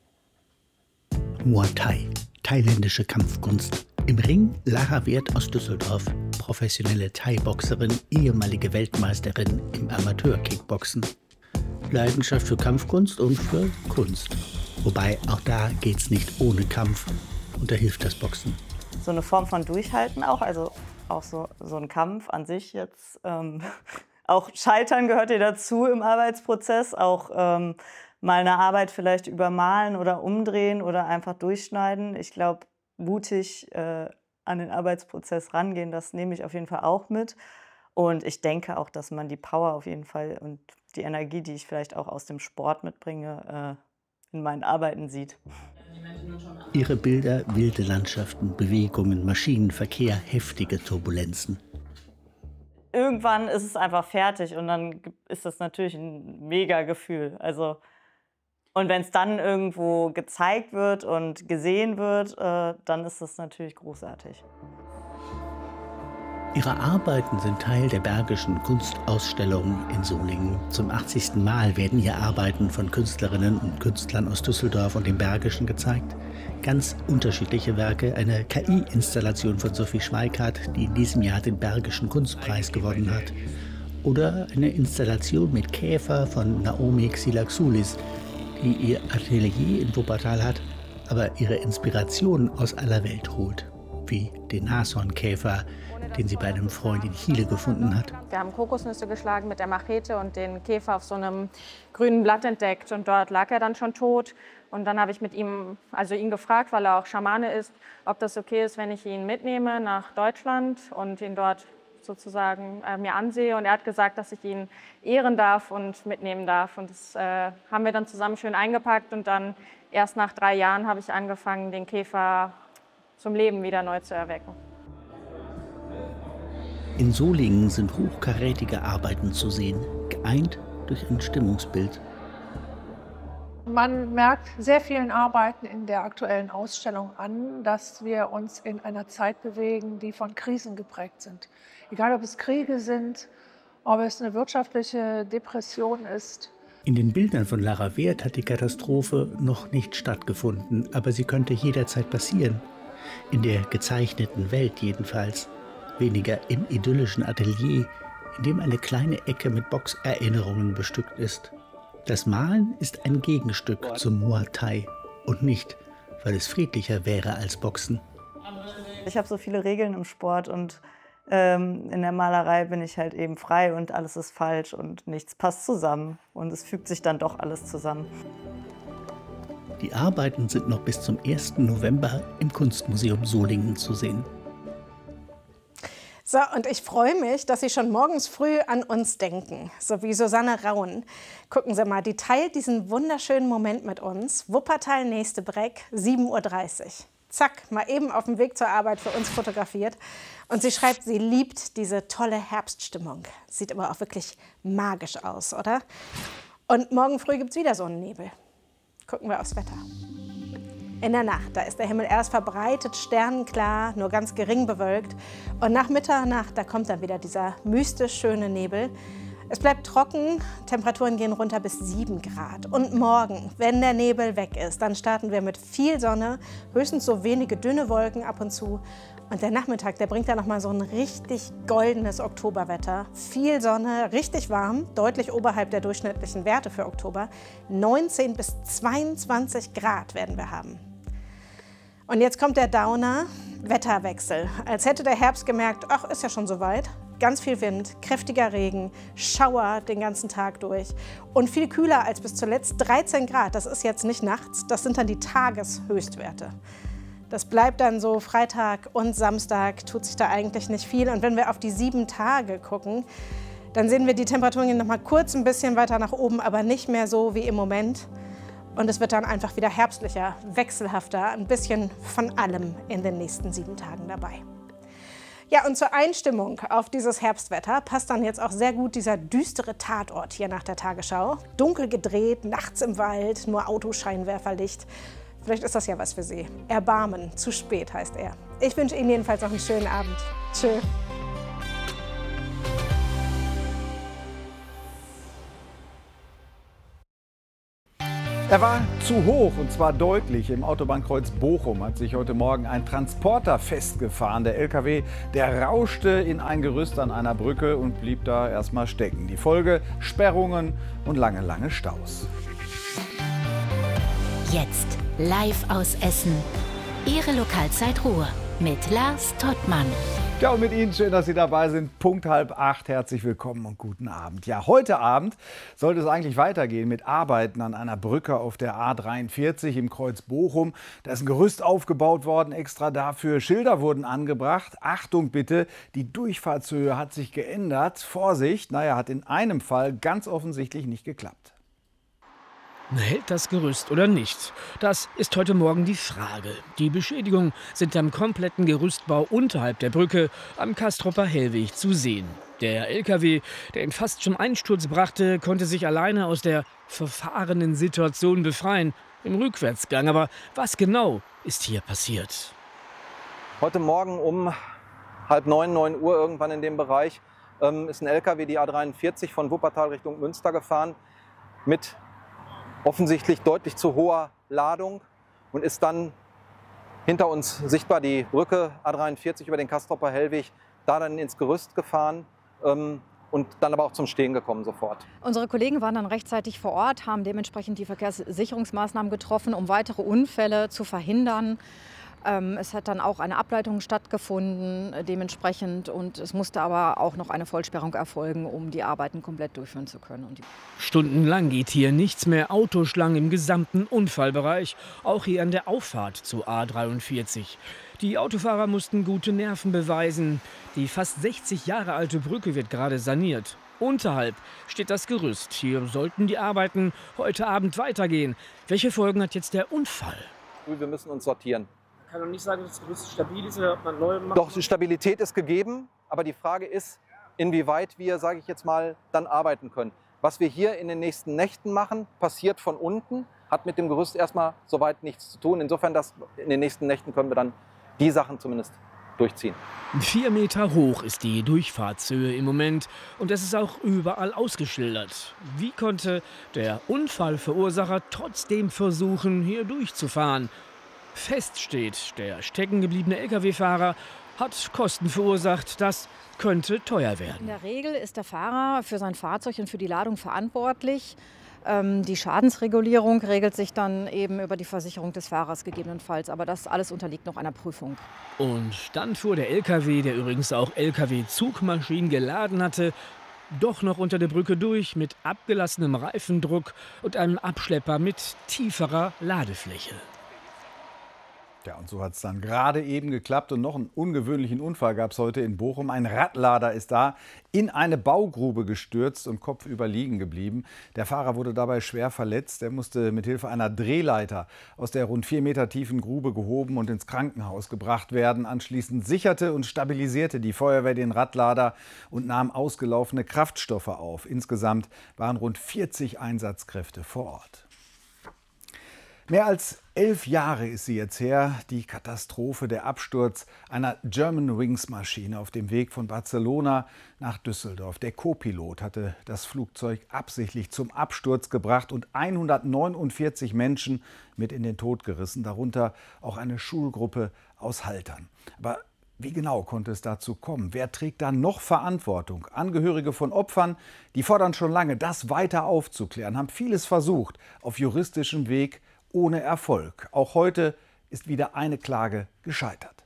Muay Thai, thailändische Kampfkunst. Im Ring Lara Wert aus Düsseldorf, professionelle Thai-Boxerin, ehemalige Weltmeisterin im Amateur-Kickboxen. Leidenschaft für Kampfkunst und für Kunst. Wobei auch da geht's nicht ohne Kampf und da hilft das Boxen. So eine Form von Durchhalten auch, also auch so, so ein Kampf an sich jetzt. Ähm, auch Scheitern gehört dir dazu im Arbeitsprozess, auch ähm, mal eine Arbeit vielleicht übermalen oder umdrehen oder einfach durchschneiden. Ich glaube, mutig äh, an den Arbeitsprozess rangehen, das nehme ich auf jeden Fall auch mit. Und ich denke auch, dass man die Power auf jeden Fall und die Energie, die ich vielleicht auch aus dem Sport mitbringe, äh, in meinen Arbeiten sieht. Ihre Bilder, wilde Landschaften, Bewegungen, Maschinenverkehr, heftige Turbulenzen. Irgendwann ist es einfach fertig und dann ist das natürlich ein mega Gefühl. Also, und wenn es dann irgendwo gezeigt wird und gesehen wird, äh, dann ist das natürlich großartig. Ihre Arbeiten sind Teil der Bergischen Kunstausstellung in Solingen. Zum achtzigsten Mal werden hier Arbeiten von Künstlerinnen und Künstlern aus Düsseldorf und dem Bergischen gezeigt. Ganz unterschiedliche Werke, eine K I-Installation von Sophie Schweikart, die in diesem Jahr den Bergischen Kunstpreis gewonnen hat. Oder eine Installation mit Käfer von Naomi Xylaxulis, die ihr Atelier in Wuppertal hat, aber ihre Inspirationen aus aller Welt holt. Wie den Nashornkäfer, den sie bei einem Freund in Chile gefunden hat. Wir haben Kokosnüsse geschlagen mit der Machete und den Käfer auf so einem grünen Blatt entdeckt. Und dort lag er dann schon tot. Und dann habe ich mit ihm, also ihn gefragt, weil er auch Schamane ist, ob das okay ist, wenn ich ihn mitnehme nach Deutschland und ihn dort sozusagen äh, mir ansehe. Und er hat gesagt, dass ich ihn ehren darf und mitnehmen darf. Und das äh, haben wir dann zusammen schön eingepackt. Und dann erst nach drei Jahren habe ich angefangen, den Käfer zum Leben wieder neu zu erwecken. In Solingen sind hochkarätige Arbeiten zu sehen, geeint durch ein Stimmungsbild. Man merkt sehr vielen Arbeiten in der aktuellen Ausstellung an, dass wir uns in einer Zeit bewegen, die von Krisen geprägt sind. Egal, ob es Kriege sind, ob es eine wirtschaftliche Depression ist. In den Bildern von Lara Wert hat die Katastrophe noch nicht stattgefunden, aber sie könnte jederzeit passieren. In der gezeichneten Welt jedenfalls. Weniger im idyllischen Atelier, in dem eine kleine Ecke mit Boxerinnerungen bestückt ist. Das Malen ist ein Gegenstück zum Muay Thai und nicht, weil es friedlicher wäre als Boxen. Ich habe so viele Regeln im Sport und ähm, in der Malerei bin ich halt eben frei und alles ist falsch und nichts passt zusammen. Und es fügt sich dann doch alles zusammen. Die Arbeiten sind noch bis zum ersten November im Kunstmuseum Solingen zu sehen. So, und ich freue mich, dass Sie schon morgens früh an uns denken, so wie Susanne Raun. Gucken Sie mal, die teilt diesen wunderschönen Moment mit uns. Wuppertal, nächste Breck, sieben Uhr dreißig. Zack, mal eben auf dem Weg zur Arbeit für uns fotografiert. Und sie schreibt, sie liebt diese tolle Herbststimmung. Sieht aber auch wirklich magisch aus, oder? Und morgen früh gibt es wieder so einen Nebel. Gucken wir aufs Wetter. In der Nacht, da ist der Himmel erst verbreitet, sternenklar, nur ganz gering bewölkt. Und nach Mitternacht, da kommt dann wieder dieser mystisch schöne Nebel. Es bleibt trocken, Temperaturen gehen runter bis sieben Grad. Und morgen, wenn der Nebel weg ist, dann starten wir mit viel Sonne, höchstens so wenige dünne Wolken ab und zu. Und der Nachmittag, der bringt dann noch mal so ein richtig goldenes Oktoberwetter. Viel Sonne, richtig warm, deutlich oberhalb der durchschnittlichen Werte für Oktober. neunzehn bis zweiundzwanzig Grad werden wir haben. Und jetzt kommt der Downer, Wetterwechsel. Als hätte der Herbst gemerkt, ach, ist ja schon soweit. Ganz viel Wind, kräftiger Regen, Schauer den ganzen Tag durch. Und viel kühler als bis zuletzt, dreizehn Grad. Das ist jetzt nicht nachts, das sind dann die Tageshöchstwerte. Das bleibt dann so Freitag und Samstag, tut sich da eigentlich nicht viel. Und wenn wir auf die sieben Tage gucken, dann sehen wir die Temperaturen noch mal kurz ein bisschen weiter nach oben, aber nicht mehr so wie im Moment. Und es wird dann einfach wieder herbstlicher, wechselhafter, ein bisschen von allem in den nächsten sieben Tagen dabei. Ja, und zur Einstimmung auf dieses Herbstwetter passt dann jetzt auch sehr gut dieser düstere Tatort hier nach der Tagesschau. Dunkel gedreht, nachts im Wald, nur Autoscheinwerferlicht. Vielleicht ist das ja was für Sie. Erbarmen, zu spät heißt er. Ich wünsche Ihnen jedenfalls noch einen schönen Abend. Tschö. Er war zu hoch, und zwar deutlich. Im Autobahnkreuz Bochum hat sich heute Morgen ein Transporter festgefahren. Der L K W, der rauschte in ein Gerüst an einer Brücke und blieb da erstmal stecken. Die Folge: Sperrungen und lange, lange Staus. Jetzt live aus Essen. Ihre Lokalzeit Ruhr mit Lars Tottmann. Ja, und mit Ihnen schön, dass Sie dabei sind. Punkt halb acht. Herzlich willkommen und guten Abend. Ja, heute Abend sollte es eigentlich weitergehen mit Arbeiten an einer Brücke auf der A dreiundvierzig im Kreuz Bochum. Da ist ein Gerüst aufgebaut worden, extra dafür. Schilder wurden angebracht. Achtung bitte, die Durchfahrtshöhe hat sich geändert. Vorsicht, naja, hat in einem Fall ganz offensichtlich nicht geklappt. Hält das Gerüst oder nicht? Das ist heute Morgen die Frage. Die Beschädigungen sind am kompletten Gerüstbau unterhalb der Brücke am Castropper Hellweg zu sehen. Der L K W, der ihn fast zum Einsturz brachte, konnte sich alleine aus der verfahrenen Situation befreien, im Rückwärtsgang. Aber was genau ist hier passiert? Heute Morgen um halb neun, neun Uhr irgendwann in dem Bereich ähm, ist ein L K W die A dreiundvierzig von Wuppertal Richtung Münster gefahren mit offensichtlich deutlich zu hoher Ladung und ist dann hinter uns sichtbar die Brücke A dreiundvierzig über den Castropper Hellweg da dann ins Gerüst gefahren ähm, und dann aber auch zum Stehen gekommen sofort. Unsere Kollegen waren dann rechtzeitig vor Ort, haben dementsprechend die Verkehrssicherungsmaßnahmen getroffen, um weitere Unfälle zu verhindern. Ähm, es hat dann auch eine Ableitung stattgefunden dementsprechend und es musste aber auch noch eine Vollsperrung erfolgen, um die Arbeiten komplett durchführen zu können. Und Stundenlang geht hier nichts mehr. Autoschlangen im gesamten Unfallbereich, auch hier an der Auffahrt zu A dreiundvierzig. Die Autofahrer mussten gute Nerven beweisen. Die fast sechzig Jahre alte Brücke wird gerade saniert. Unterhalb steht das Gerüst. Hier sollten die Arbeiten heute Abend weitergehen. Welche Folgen hat jetzt der Unfall? Wir müssen uns sortieren. Man kann doch nicht sagen, dass das Gerüst stabil ist oder ob man neu macht. Doch, die Stabilität ist gegeben, aber die Frage ist, inwieweit wir, sage ich jetzt mal, dann arbeiten können. Was wir hier in den nächsten Nächten machen, passiert von unten, hat mit dem Gerüst erstmal soweit nichts zu tun. Insofern, dass in den nächsten Nächten können wir dann die Sachen zumindest durchziehen. Vier Meter hoch ist die Durchfahrtshöhe im Moment und es ist auch überall ausgeschildert. Wie konnte der Unfallverursacher trotzdem versuchen, hier durchzufahren? Fest steht, der steckengebliebene L K W-Fahrer hat Kosten verursacht. Das könnte teuer werden. In der Regel ist der Fahrer für sein Fahrzeug und für die Ladung verantwortlich. Ähm, die Schadensregulierung regelt sich dann eben über die Versicherung des Fahrers gegebenenfalls. Aber das alles unterliegt noch einer Prüfung. Und dann fuhr der L K W, der übrigens auch L K W-Zugmaschinen geladen hatte, doch noch unter der Brücke durch mit abgelassenem Reifendruck und einem Abschlepper mit tieferer Ladefläche. Ja, und so hat es dann gerade eben geklappt. Und noch einen ungewöhnlichen Unfall gab es heute in Bochum. Ein Radlader ist da in eine Baugrube gestürzt und kopfüber liegen geblieben. Der Fahrer wurde dabei schwer verletzt. Er musste mit Hilfe einer Drehleiter aus der rund vier Meter tiefen Grube gehoben und ins Krankenhaus gebracht werden. Anschließend sicherte und stabilisierte die Feuerwehr den Radlader und nahm ausgelaufene Kraftstoffe auf. Insgesamt waren rund vierzig Einsatzkräfte vor Ort. Mehr als elf Jahre ist sie jetzt her, die Katastrophe, der Absturz einer Germanwings-Maschine auf dem Weg von Barcelona nach Düsseldorf. Der Co-Pilot hatte das Flugzeug absichtlich zum Absturz gebracht und hundertneunundvierzig Menschen mit in den Tod gerissen, darunter auch eine Schulgruppe aus Haltern. Aber wie genau konnte es dazu kommen? Wer trägt da noch Verantwortung? Angehörige von Opfern, die fordern schon lange, das weiter aufzuklären, haben vieles versucht, auf juristischem Weg, ohne Erfolg. Auch heute ist wieder eine Klage gescheitert.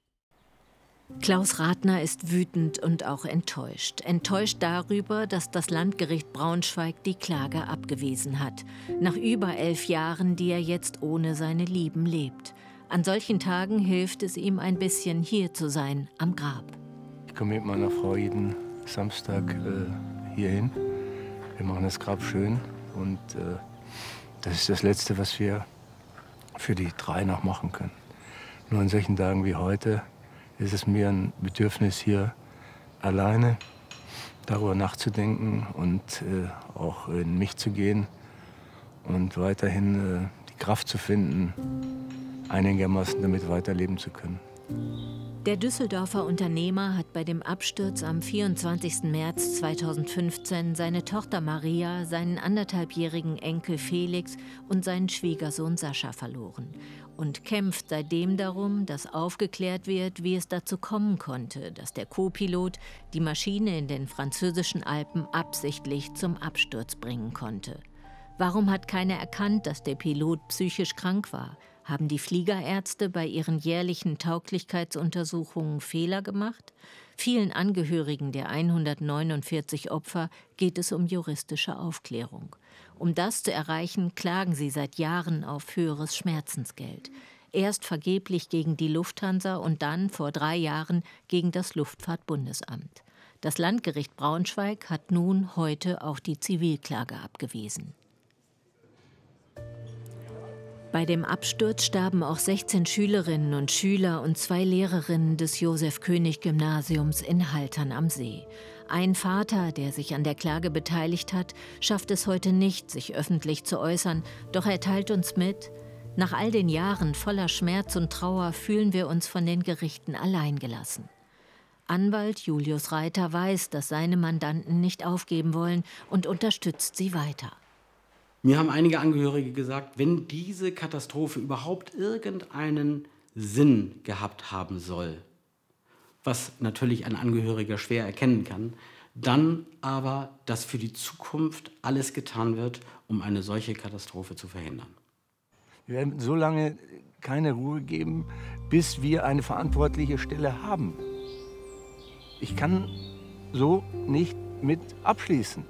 Klaus Ratner ist wütend und auch enttäuscht. Enttäuscht darüber, dass das Landgericht Braunschweig die Klage abgewiesen hat. Nach über elf Jahren, die er jetzt ohne seine Lieben lebt. An solchen Tagen hilft es ihm ein bisschen, hier zu sein, am Grab. Ich komme mit meiner Frau jeden Samstag äh, hier hin. Wir machen das Grab schön und äh, das ist das Letzte, was wir für die drei noch machen können. Nur an solchen Tagen wie heute ist es mir ein Bedürfnis, hier alleine darüber nachzudenken und äh, auch in mich zu gehen und weiterhin äh, die Kraft zu finden, einigermaßen damit weiterleben zu können. Der Düsseldorfer Unternehmer hat bei dem Absturz am vierundzwanzigsten März zweitausendfünfzehn seine Tochter Maria, seinen anderthalbjährigen Enkel Felix und seinen Schwiegersohn Sascha verloren und kämpft seitdem darum, dass aufgeklärt wird, wie es dazu kommen konnte, dass der Co-Pilot die Maschine in den französischen Alpen absichtlich zum Absturz bringen konnte. Warum hat keiner erkannt, dass der Pilot psychisch krank war? Haben die Fliegerärzte bei ihren jährlichen Tauglichkeitsuntersuchungen Fehler gemacht? Vielen Angehörigen der hundertneunundvierzig Opfer geht es um juristische Aufklärung. Um das zu erreichen, klagen sie seit Jahren auf höheres Schmerzensgeld. Erst vergeblich gegen die Lufthansa und dann vor drei Jahren gegen das Luftfahrtbundesamt. Das Landgericht Braunschweig hat nun heute auch die Zivilklage abgewiesen. Bei dem Absturz starben auch sechzehn Schülerinnen und Schüler und zwei Lehrerinnen des Josef-König-Gymnasiums in Haltern am See. Ein Vater, der sich an der Klage beteiligt hat, schafft es heute nicht, sich öffentlich zu äußern, doch er teilt uns mit: Nach all den Jahren voller Schmerz und Trauer fühlen wir uns von den Gerichten alleingelassen. Anwalt Julius Reiter weiß, dass seine Mandanten nicht aufgeben wollen und unterstützt sie weiter. Mir haben einige Angehörige gesagt, wenn diese Katastrophe überhaupt irgendeinen Sinn gehabt haben soll, was natürlich ein Angehöriger schwer erkennen kann, dann aber, dass für die Zukunft alles getan wird, um eine solche Katastrophe zu verhindern. Wir werden so lange keine Ruhe geben, bis wir eine verantwortliche Stelle haben. Ich kann so nicht mit abschließen.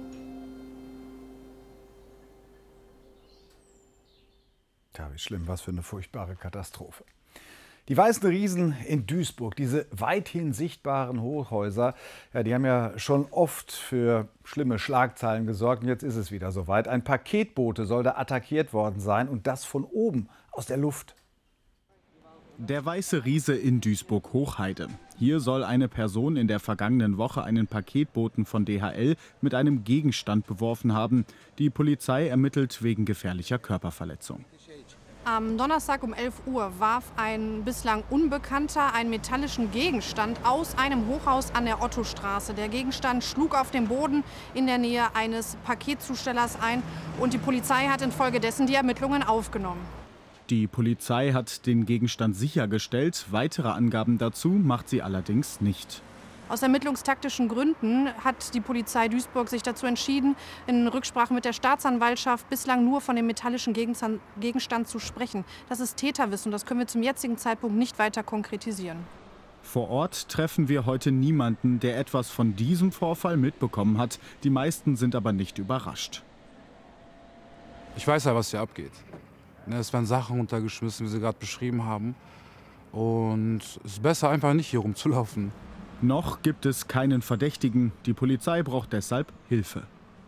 Tja, wie schlimm, was für eine furchtbare Katastrophe. Die Weißen Riesen in Duisburg, diese weithin sichtbaren Hochhäuser, ja, die haben ja schon oft für schlimme Schlagzeilen gesorgt. Und jetzt ist es wieder soweit. Ein Paketbote soll da attackiert worden sein und das von oben, aus der Luft. Der Weiße Riese in Duisburg-Hochheide. Hier soll eine Person in der vergangenen Woche einen Paketboten von D H L mit einem Gegenstand beworfen haben. Die Polizei ermittelt wegen gefährlicher Körperverletzung. Am Donnerstag um elf Uhr warf ein bislang Unbekannter einen metallischen Gegenstand aus einem Hochhaus an der Ottostraße. Der Gegenstand schlug auf den Boden in der Nähe eines Paketzustellers ein und die Polizei hat infolgedessen die Ermittlungen aufgenommen. Die Polizei hat den Gegenstand sichergestellt. Weitere Angaben dazu macht sie allerdings nicht. Aus ermittlungstaktischen Gründen hat die Polizei Duisburg sich dazu entschieden, in Rücksprache mit der Staatsanwaltschaft bislang nur von dem metallischen Gegenstand zu sprechen. Das ist Täterwissen und das können wir zum jetzigen Zeitpunkt nicht weiter konkretisieren. Vor Ort treffen wir heute niemanden, der etwas von diesem Vorfall mitbekommen hat. Die meisten sind aber nicht überrascht. Ich weiß ja, was hier abgeht. Es werden Sachen runtergeschmissen, wie Sie gerade beschrieben haben. Und es ist besser, einfach nicht hier rumzulaufen. Noch gibt es keinen Verdächtigen. Die Polizei braucht deshalb Hilfe.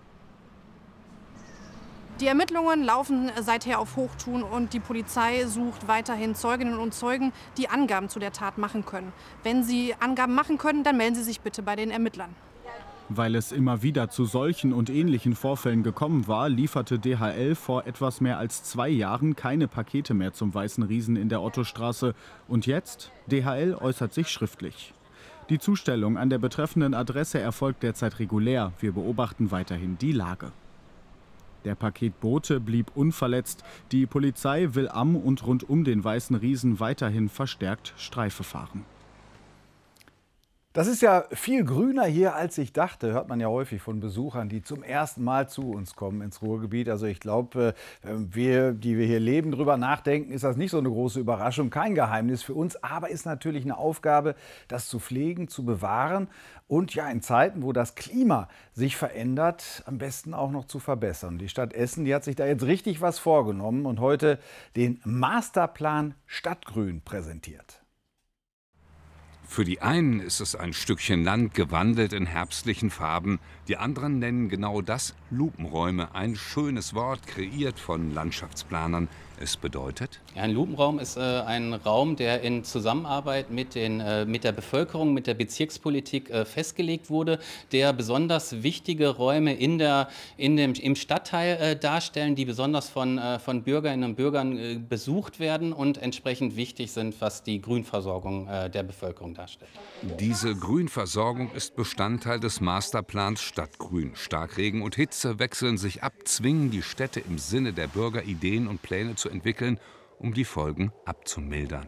Die Ermittlungen laufen seither auf Hochtouren und die Polizei sucht weiterhin Zeuginnen und Zeugen, die Angaben zu der Tat machen können. Wenn Sie Angaben machen können, dann melden Sie sich bitte bei den Ermittlern. Weil es immer wieder zu solchen und ähnlichen Vorfällen gekommen war, lieferte D H L vor etwas mehr als zwei Jahren keine Pakete mehr zum Weißen Riesen in der Ottostraße. Und jetzt? D H L äußert sich schriftlich. Die Zustellung an der betreffenden Adresse erfolgt derzeit regulär. Wir beobachten weiterhin die Lage. Der Paketbote blieb unverletzt. Die Polizei will am und rund um den Weißen Riesen weiterhin verstärkt Streife fahren. Das ist ja viel grüner hier, als ich dachte, hört man ja häufig von Besuchern, die zum ersten Mal zu uns kommen ins Ruhrgebiet. Also ich glaube, wir, die wir hier leben, drüber nachdenken, ist das nicht so eine große Überraschung, kein Geheimnis für uns, aber ist natürlich eine Aufgabe, das zu pflegen, zu bewahren und ja in Zeiten, wo das Klima sich verändert, am besten auch noch zu verbessern. Die Stadt Essen, die hat sich da jetzt richtig was vorgenommen und heute den Masterplan Stadtgrün präsentiert. Für die einen ist es ein Stückchen Land gewandelt in herbstlichen Farben, die anderen nennen genau das Lupenräume, ein schönes Wort, kreiert von Landschaftsplanern. Es bedeutet? Ja, ein Lupenraum ist äh, ein Raum, der in Zusammenarbeit mit, den, äh, mit der Bevölkerung, mit der Bezirkspolitik äh, festgelegt wurde, der besonders wichtige Räume in der, in dem, im Stadtteil äh, darstellen, die besonders von, äh, von Bürgerinnen und Bürgern äh, besucht werden und entsprechend wichtig sind, was die Grünversorgung äh, der Bevölkerung darstellt. Diese Grünversorgung ist Bestandteil des Masterplans Stadtgrün. Starkregen und Hitze wechseln sich ab, zwingen die Städte im Sinne der Bürger Ideen und Pläne zu entwickeln, um die Folgen abzumildern.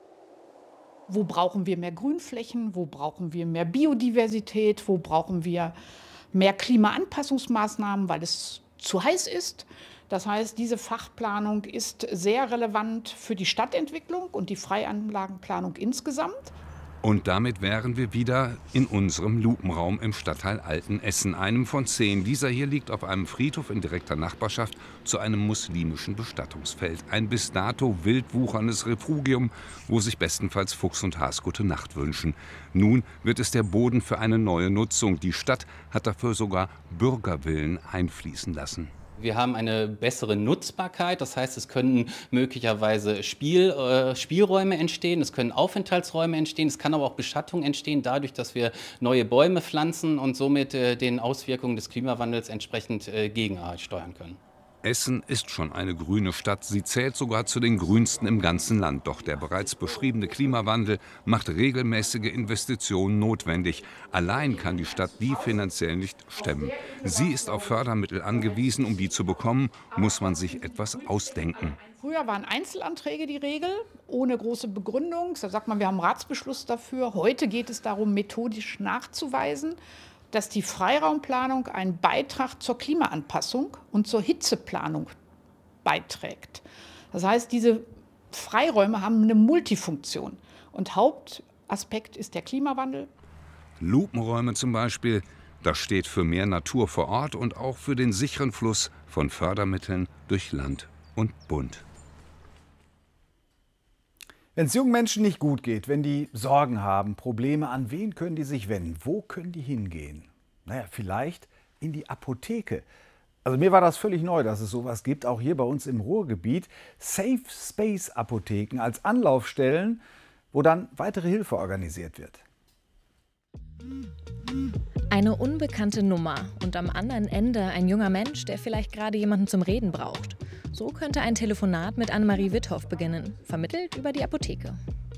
Wo brauchen wir mehr Grünflächen? Wo brauchen wir mehr Biodiversität? Wo brauchen wir mehr Klimaanpassungsmaßnahmen, weil es zu heiß ist? Das heißt, diese Fachplanung ist sehr relevant für die Stadtentwicklung und die Freianlagenplanung insgesamt. Und damit wären wir wieder in unserem Lupenraum im Stadtteil Altenessen, einem von zehn. Dieser hier liegt auf einem Friedhof in direkter Nachbarschaft zu einem muslimischen Bestattungsfeld. Ein bis dato wild wucherndes Refugium, wo sich bestenfalls Fuchs und Has gute Nacht wünschen. Nun wird es der Boden für eine neue Nutzung. Die Stadt hat dafür sogar Bürgerwillen einfließen lassen. Wir haben eine bessere Nutzbarkeit, das heißt, es können möglicherweise Spiel, äh, Spielräume entstehen, es können Aufenthaltsräume entstehen, es kann aber auch Beschattung entstehen, dadurch, dass wir neue Bäume pflanzen und somit äh, den Auswirkungen des Klimawandels entsprechend äh, gegensteuern können. Essen ist schon eine grüne Stadt. Sie zählt sogar zu den grünsten im ganzen Land. Doch der bereits beschriebene Klimawandel macht regelmäßige Investitionen notwendig. Allein kann die Stadt die finanziell nicht stemmen. Sie ist auf Fördermittel angewiesen. Um die zu bekommen, muss man sich etwas ausdenken. Früher waren Einzelanträge die Regel, ohne große Begründung. Da sagt man, wir haben einen Ratsbeschluss dafür. Heute geht es darum, methodisch nachzuweisen, dass die Freiraumplanung einen Beitrag zur Klimaanpassung und zur Hitzeplanung beiträgt. Das heißt, diese Freiräume haben eine Multifunktion. Und Hauptaspekt ist der Klimawandel. Lupenräume zum Beispiel, das steht für mehr Natur vor Ort und auch für den sicheren Fluss von Fördermitteln durch Land und Bund. Wenn es jungen Menschen nicht gut geht, wenn die Sorgen haben, Probleme, an wen können die sich wenden? Wo können die hingehen? Naja, vielleicht in die Apotheke. Also mir war das völlig neu, dass es sowas gibt, auch hier bei uns im Ruhrgebiet. Safe Space Apotheken als Anlaufstellen, wo dann weitere Hilfe organisiert wird. Eine unbekannte Nummer und am anderen Ende ein junger Mensch, der vielleicht gerade jemanden zum Reden braucht. So könnte ein Telefonat mit Annemarie Witthoff beginnen, vermittelt über die Apotheke.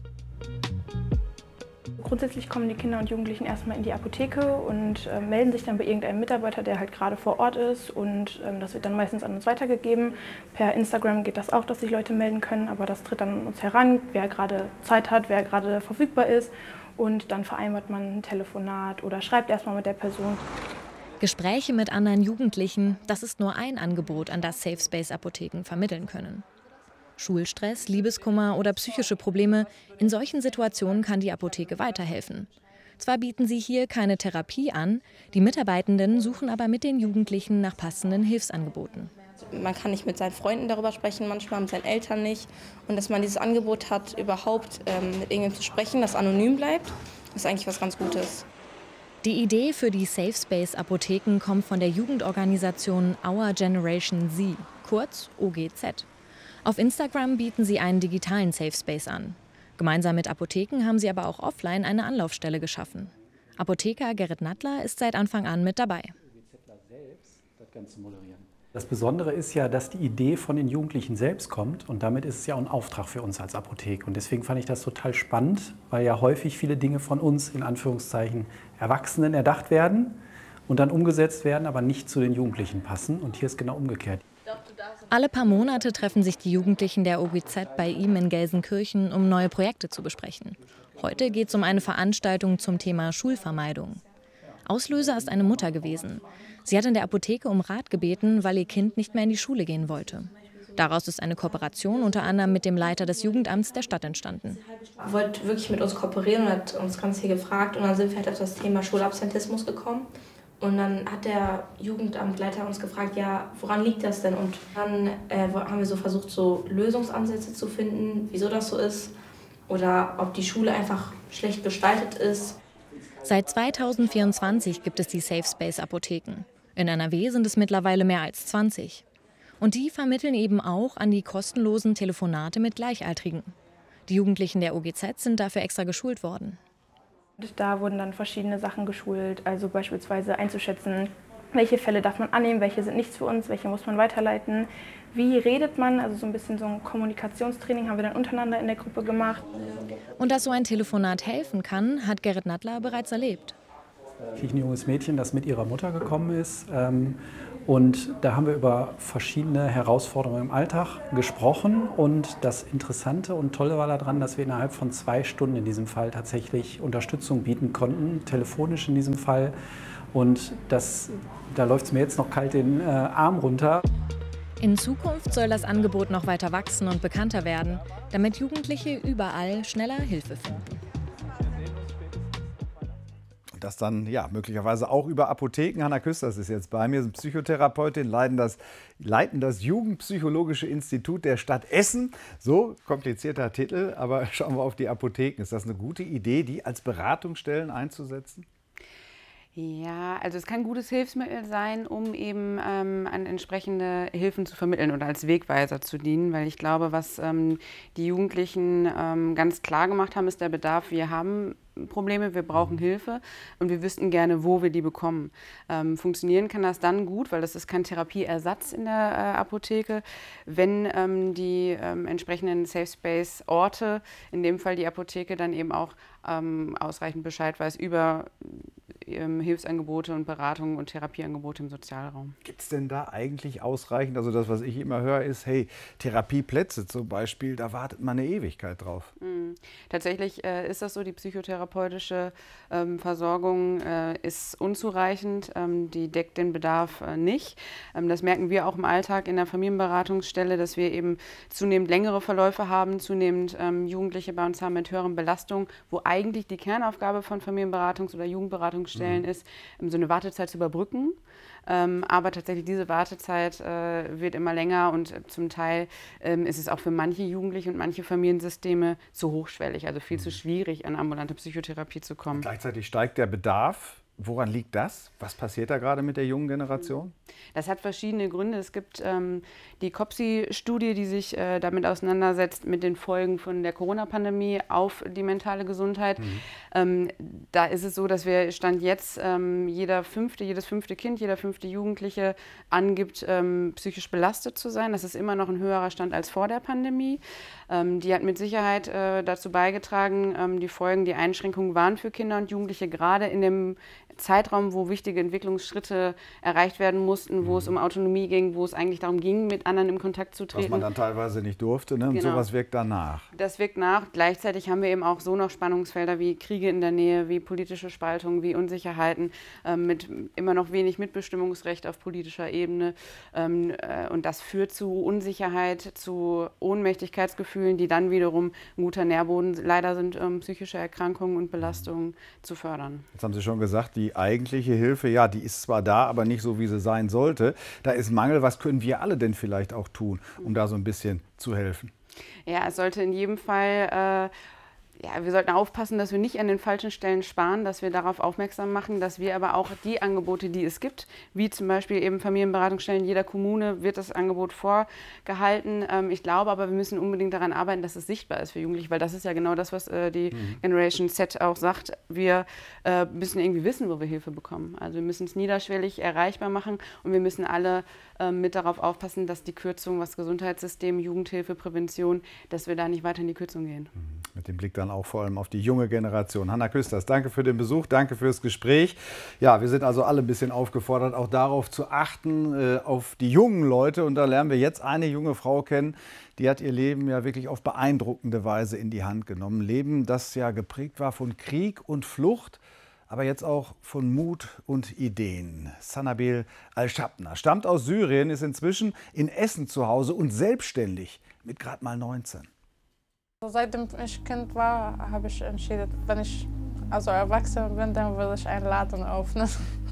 Grundsätzlich kommen die Kinder und Jugendlichen erstmal in die Apotheke und äh, melden sich dann bei irgendeinem Mitarbeiter, der halt gerade vor Ort ist. Und ähm, das wird dann meistens an uns weitergegeben. Per Instagram geht das auch, dass sich Leute melden können, aber das tritt dann an uns heran, wer gerade Zeit hat, wer gerade verfügbar ist. Und dann vereinbart man ein Telefonat oder schreibt erstmal mit der Person. Gespräche mit anderen Jugendlichen, das ist nur ein Angebot, an das Safe Space Apotheken vermitteln können. Schulstress, Liebeskummer oder psychische Probleme, in solchen Situationen kann die Apotheke weiterhelfen. Zwar bieten sie hier keine Therapie an, die Mitarbeitenden suchen aber mit den Jugendlichen nach passenden Hilfsangeboten. Man kann nicht mit seinen Freunden darüber sprechen, manchmal mit seinen Eltern nicht. Und dass man dieses Angebot hat, überhaupt ähm, mit irgendjemandem zu sprechen, das anonym bleibt, ist eigentlich was ganz Gutes. Die Idee für die Safe Space Apotheken kommt von der Jugendorganisation Our Generation Z, kurz O G Z. Auf Instagram bieten sie einen digitalen Safe Space an. Gemeinsam mit Apotheken haben sie aber auch offline eine Anlaufstelle geschaffen. Apotheker Gerrit Nattler ist seit Anfang an mit dabei. Das Besondere ist ja, dass die Idee von den Jugendlichen selbst kommt und damit ist es ja auch ein Auftrag für uns als Apotheke. Und deswegen fand ich das total spannend, weil ja häufig viele Dinge von uns, in Anführungszeichen, Erwachsenen erdacht werden und dann umgesetzt werden, aber nicht zu den Jugendlichen passen. Und hier ist genau umgekehrt. Alle paar Monate treffen sich die Jugendlichen der O G Z bei ihm in Gelsenkirchen, um neue Projekte zu besprechen. Heute geht es um eine Veranstaltung zum Thema Schulvermeidung. Auslöser ist eine Mutter gewesen. Sie hat in der Apotheke um Rat gebeten, weil ihr Kind nicht mehr in die Schule gehen wollte. Daraus ist eine Kooperation unter anderem mit dem Leiter des Jugendamts der Stadt entstanden. Er wollte wirklich mit uns kooperieren und hat uns ganz viel gefragt. Und dann sind wir halt auf das Thema Schulabsentismus gekommen. Und dann hat der Jugendamtleiter uns gefragt, ja, woran liegt das denn? Und dann äh, haben wir so versucht, so Lösungsansätze zu finden, wieso das so ist. Oder ob die Schule einfach schlecht gestaltet ist. Seit zweitausendvierundzwanzig gibt es die Safe Space Apotheken. In N R W sind es mittlerweile mehr als zwanzig. Und die vermitteln eben auch an die kostenlosen Telefonate mit Gleichaltrigen. Die Jugendlichen der O G Z sind dafür extra geschult worden. Da wurden dann verschiedene Sachen geschult, also beispielsweise einzuschätzen, welche Fälle darf man annehmen, welche sind nichts für uns, welche muss man weiterleiten. Wie redet man, also so ein bisschen so ein Kommunikationstraining haben wir dann untereinander in der Gruppe gemacht. Und dass so ein Telefonat helfen kann, hat Gerrit Nattler bereits erlebt. Ich ein junges Mädchen, das mit ihrer Mutter gekommen ist. Und da haben wir über verschiedene Herausforderungen im Alltag gesprochen. Und das Interessante und Tolle war daran, dass wir innerhalb von zwei Stunden in diesem Fall tatsächlich Unterstützung bieten konnten, telefonisch in diesem Fall. Und das, da läuft es mir jetzt noch kalt den äh, Arm runter. In Zukunft soll das Angebot noch weiter wachsen und bekannter werden, damit Jugendliche überall schneller Hilfe finden. Das dann ja möglicherweise auch über Apotheken. Hanna Küsters ist jetzt bei mir, ist Psychotherapeutin, leiten das, leiten das Jugendpsychologische Institut der Stadt Essen. So komplizierter Titel, aber schauen wir auf die Apotheken. Ist das eine gute Idee, die als Beratungsstellen einzusetzen? Ja, also es kann ein gutes Hilfsmittel sein, um eben ähm, an entsprechende Hilfen zu vermitteln oder als Wegweiser zu dienen, weil ich glaube, was ähm, die Jugendlichen ähm, ganz klar gemacht haben, ist der Bedarf. Wir haben Probleme, wir brauchen Hilfe und wir wüssten gerne, wo wir die bekommen. Ähm, funktionieren kann das dann gut, weil das ist kein Therapieersatz in der äh, Apotheke, wenn ähm, die ähm, entsprechenden Safe Space Orte, in dem Fall die Apotheke, dann eben auch ähm, ausreichend Bescheid weiß über ähm, Hilfsangebote und Beratungen und Therapieangebote im Sozialraum. Gibt es denn da eigentlich ausreichend? Also das, was ich immer höre, ist, hey, Therapieplätze zum Beispiel, da wartet man eine Ewigkeit drauf. Mhm. Tatsächlich äh, ist das so, die Psychotherapie Therapeutische ähm, Versorgung äh, ist unzureichend, ähm, die deckt den Bedarf äh, nicht. Ähm, das merken wir auch im Alltag in der Familienberatungsstelle, dass wir eben zunehmend längere Verläufe haben, zunehmend ähm, Jugendliche bei uns haben mit höheren Belastungen, wo eigentlich die Kernaufgabe von Familienberatungs- oder Jugendberatungsstellen mhm. ist, ähm, so eine Wartezeit zu überbrücken. Ähm, aber tatsächlich diese Wartezeit äh, wird immer länger und äh, zum Teil ähm, ist es auch für manche Jugendliche und manche Familiensysteme zu hochschwellig, also viel mhm. zu schwierig, an ambulante Psychotherapie zu kommen. Und gleichzeitig steigt der Bedarf. Woran liegt das? Was passiert da gerade mit der jungen Generation? Das hat verschiedene Gründe. Es gibt ähm, die COPSI-Studie, die sich äh, damit auseinandersetzt, mit den Folgen von der Corona-Pandemie auf die mentale Gesundheit. Mhm. Ähm, da ist es so, dass wir Stand jetzt ähm, jeder fünfte, jedes fünfte Kind, jeder fünfte Jugendliche angibt, ähm, psychisch belastet zu sein. Das ist immer noch ein höherer Stand als vor der Pandemie. Ähm, die hat mit Sicherheit äh, dazu beigetragen, ähm, die Folgen, die Einschränkungen waren für Kinder und Jugendliche, gerade in dem Zeitraum, wo wichtige Entwicklungsschritte erreicht werden mussten, wo mhm. es um Autonomie ging, wo es eigentlich darum ging, mit anderen in Kontakt zu treten. Was man dann teilweise nicht durfte, ne? Und genau. sowas wirkt danach. Das wirkt nach. Gleichzeitig haben wir eben auch so noch Spannungsfelder wie Kriege in der Nähe, wie politische Spaltungen, wie Unsicherheiten, ähm, mit immer noch wenig Mitbestimmungsrecht auf politischer Ebene. Ähm, äh, und das führt zu Unsicherheit, zu Ohnmächtigkeitsgefühlen, die dann wiederum ein guter Nährboden leider sind, um psychische Erkrankungen und Belastungen zu fördern. Jetzt haben Sie schon gesagt, die eigentliche Hilfe, ja, die ist zwar da, aber nicht so, wie sie sein sollte. Da ist Mangel. Was können wir alle denn vielleicht auch tun, um da so ein bisschen zu helfen? Ja, es sollte in jedem Fall... Äh, Ja, wir sollten aufpassen, dass wir nicht an den falschen Stellen sparen, dass wir darauf aufmerksam machen, dass wir aber auch die Angebote, die es gibt, wie zum Beispiel eben Familienberatungsstellen in jeder Kommune, wird das Angebot vorgehalten. Ähm, ich glaube aber, wir müssen unbedingt daran arbeiten, dass es sichtbar ist für Jugendliche, weil das ist ja genau das, was äh, die mhm. Generation Z auch sagt. Wir äh, müssen irgendwie wissen, wo wir Hilfe bekommen. Also wir müssen es niederschwellig erreichbar machen und wir müssen alle äh, mit darauf aufpassen, dass die Kürzung, was Gesundheitssystem, Jugendhilfe, Prävention, dass wir da nicht weiter in die Kürzung gehen. Mhm. Mit dem Blick dann auch vor allem auf die junge Generation. Hanna Küsters, danke für den Besuch, danke fürs Gespräch. Ja, wir sind also alle ein bisschen aufgefordert, auch darauf zu achten, äh, auf die jungen Leute. Und da lernen wir jetzt eine junge Frau kennen, die hat ihr Leben ja wirklich auf beeindruckende Weise in die Hand genommen. Leben, das ja geprägt war von Krieg und Flucht, aber jetzt auch von Mut und Ideen. Sanabil Al-Shabna stammt aus Syrien, ist inzwischen in Essen zu Hause und selbstständig mit gerade mal neunzehn. Seitdem ich Kind war, habe ich entschieden, wenn ich also erwachsen bin, dann will ich einen Laden öffnen.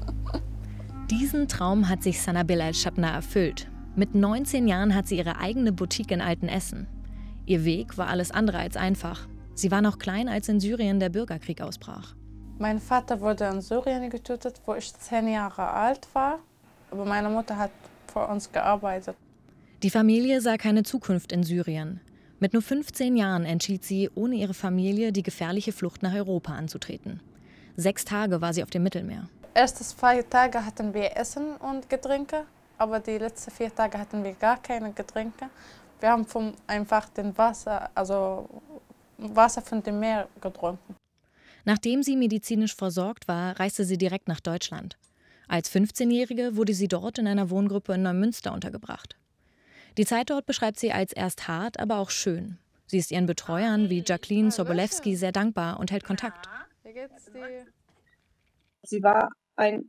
Diesen Traum hat sich Sanabil Al-Shabna erfüllt. Mit neunzehn Jahren hat sie ihre eigene Boutique in Altenessen. Ihr Weg war alles andere als einfach. Sie war noch klein, als in Syrien der Bürgerkrieg ausbrach. Mein Vater wurde in Syrien getötet, wo ich zehn Jahre alt war. Aber meine Mutter hat für uns gearbeitet. Die Familie sah keine Zukunft in Syrien. Mit nur fünfzehn Jahren entschied sie, ohne ihre Familie die gefährliche Flucht nach Europa anzutreten. Sechs Tage war sie auf dem Mittelmeer. Erste zwei Tage hatten wir Essen und Getränke, aber die letzten vier Tage hatten wir gar keine Getränke. Wir haben vom einfach den Wasser, also Wasser von dem Meer getrunken. Nachdem sie medizinisch versorgt war, reiste sie direkt nach Deutschland. Als fünfzehnjährige wurde sie dort in einer Wohngruppe in Neumünster untergebracht. Die Zeit dort beschreibt sie als erst hart, aber auch schön. Sie ist ihren Betreuern wie Jacqueline Sobolewski sehr dankbar und hält Kontakt. Wie geht's dir? Sie war ein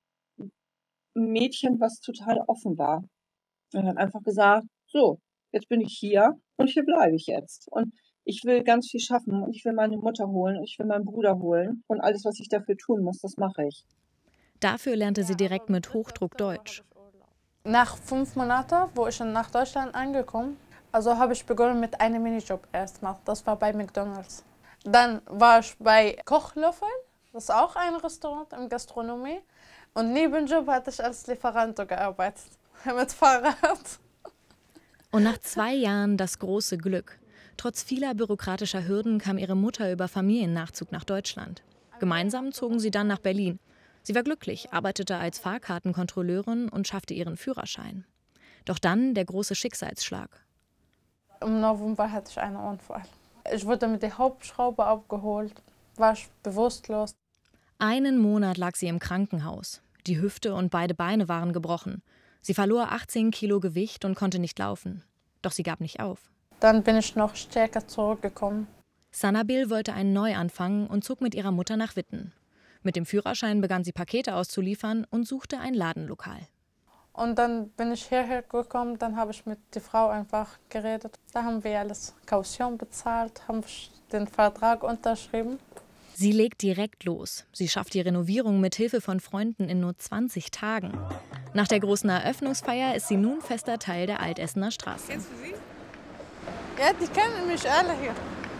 Mädchen, was total offen war. Und hat einfach gesagt, so, jetzt bin ich hier und hier bleibe ich jetzt. Und ich will ganz viel schaffen und ich will meine Mutter holen und ich will meinen Bruder holen. Und alles, was ich dafür tun muss, das mache ich. Dafür lernte sie direkt mit Hochdruck Deutsch. Nach fünf Monaten, wo ich nach Deutschland angekommen, also habe ich begonnen mit einem Minijob erstmal. Das war bei McDonald's. Dann war ich bei Kochlöffel, das ist auch ein Restaurant in Gastronomie. Und Nebenjob hatte ich als Lieferant gearbeitet, mit Fahrrad. Und nach zwei Jahren das große Glück. Trotz vieler bürokratischer Hürden kam ihre Mutter über Familiennachzug nach Deutschland. Gemeinsam zogen sie dann nach Berlin. Sie war glücklich, arbeitete als Fahrkartenkontrolleurin und schaffte ihren Führerschein. Doch dann der große Schicksalsschlag. Im November hatte ich einen Unfall. Ich wurde mit der Hauptschraube abgeholt, war ich bewusstlos. Einen Monat lag sie im Krankenhaus. Die Hüfte und beide Beine waren gebrochen. Sie verlor achtzehn Kilo Gewicht und konnte nicht laufen. Doch sie gab nicht auf. Dann bin ich noch stärker zurückgekommen. Sanabil wollte einen Neuanfang und zog mit ihrer Mutter nach Witten. Mit dem Führerschein begann sie Pakete auszuliefern und suchte ein Ladenlokal. Und dann bin ich hierher gekommen, dann habe ich mit der Frau einfach geredet. Da haben wir alles Kaution bezahlt, haben den Vertrag unterschrieben. Sie legt direkt los. Sie schafft die Renovierung mit Hilfe von Freunden in nur zwanzig Tagen. Nach der großen Eröffnungsfeier ist sie nun fester Teil der Altessener Straße. Kennst du sie? Ja, die kennen mich alle hier.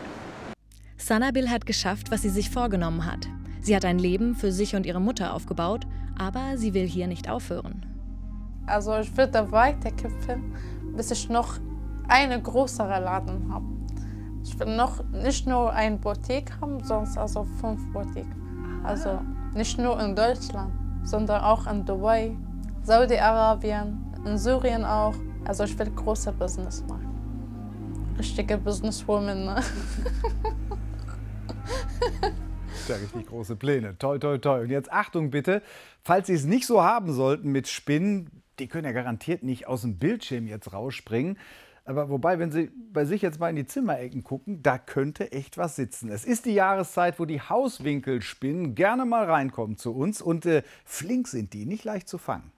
Sanabil hat geschafft, was sie sich vorgenommen hat. Sie hat ein Leben für sich und ihre Mutter aufgebaut, aber sie will hier nicht aufhören. Also ich würde weiterkämpfen, bis ich noch einen größeren Laden habe. Ich will noch nicht nur eine Boutique haben, sondern also fünf Boutiquen. Also nicht nur in Deutschland, sondern auch in Dubai, Saudi-Arabien, in Syrien auch. Also ich will große Business machen. Richtige Businesswoman, ne? Ja, richtig große Pläne. Toi, toi, toi. Und jetzt Achtung bitte, falls Sie es nicht so haben sollten mit Spinnen, die können ja garantiert nicht aus dem Bildschirm jetzt rausspringen. Aber wobei, wenn Sie bei sich jetzt mal in die Zimmerecken gucken, da könnte echt was sitzen. Es ist die Jahreszeit, wo die Hauswinkelspinnen gerne mal reinkommen zu uns. Und äh, flink sind die, nicht leicht zu fangen.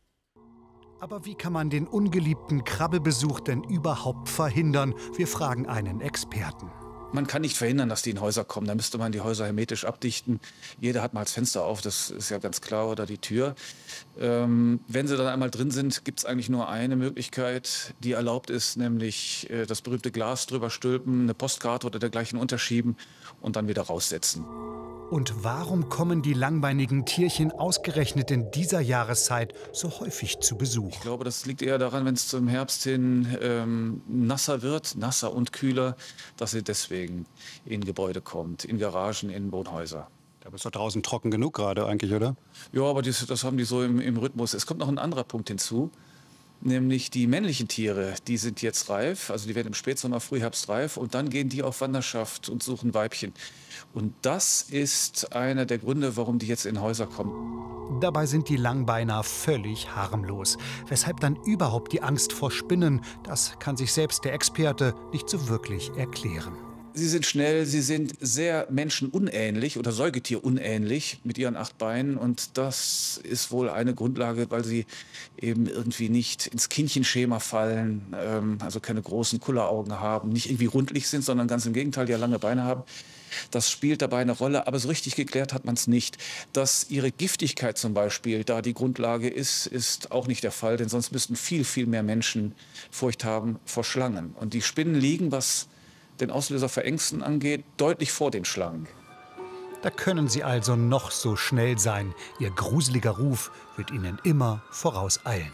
Aber wie kann man den ungeliebten Krabbebesuch denn überhaupt verhindern? Wir fragen einen Experten. Man kann nicht verhindern, dass die in Häuser kommen. Da müsste man die Häuser hermetisch abdichten. Jeder hat mal das Fenster auf, das ist ja ganz klar, oder die Tür. Ähm, wenn sie dann einmal drin sind, gibt es eigentlich nur eine Möglichkeit, die erlaubt ist, nämlich äh, das berühmte Glas drüber stülpen, eine Postkarte oder dergleichen unterschieben und dann wieder raussetzen. Und warum kommen die langbeinigen Tierchen ausgerechnet in dieser Jahreszeit so häufig zu Besuch? Ich glaube, das liegt eher daran, wenn es zum Herbst hin ähm, nasser wird, nasser und kühler, dass sie deswegen in Gebäude kommt, in Garagen, in Wohnhäuser. Aber ist doch draußen trocken genug gerade eigentlich, oder? Ja, aber das, das haben die so im, im Rhythmus. Es kommt noch ein anderer Punkt hinzu, nämlich die männlichen Tiere, die sind jetzt reif, also die werden im Spätsommer, Frühherbst reif und dann gehen die auf Wanderschaft und suchen Weibchen. Und das ist einer der Gründe, warum die jetzt in Häuser kommen. Dabei sind die Langbeiner völlig harmlos. Weshalb dann überhaupt die Angst vor Spinnen, das kann sich selbst der Experte nicht so wirklich erklären. Sie sind schnell, sie sind sehr menschenunähnlich oder säugetierunähnlich mit ihren acht Beinen. Und das ist wohl eine Grundlage, weil sie eben irgendwie nicht ins Kindchenschema fallen, ähm, also keine großen Kulleraugen haben, nicht irgendwie rundlich sind, sondern ganz im Gegenteil, die ja lange Beine haben. Das spielt dabei eine Rolle, aber so richtig geklärt hat man es nicht. Dass ihre Giftigkeit zum Beispiel da die Grundlage ist, ist auch nicht der Fall, denn sonst müssten viel, viel mehr Menschen Furcht haben vor Schlangen. Und die Spinnen liegen, was den Auslöser für Ängsten angeht, deutlich vor den Schlangen. Da können sie also noch so schnell sein. Ihr gruseliger Ruf wird ihnen immer vorauseilen.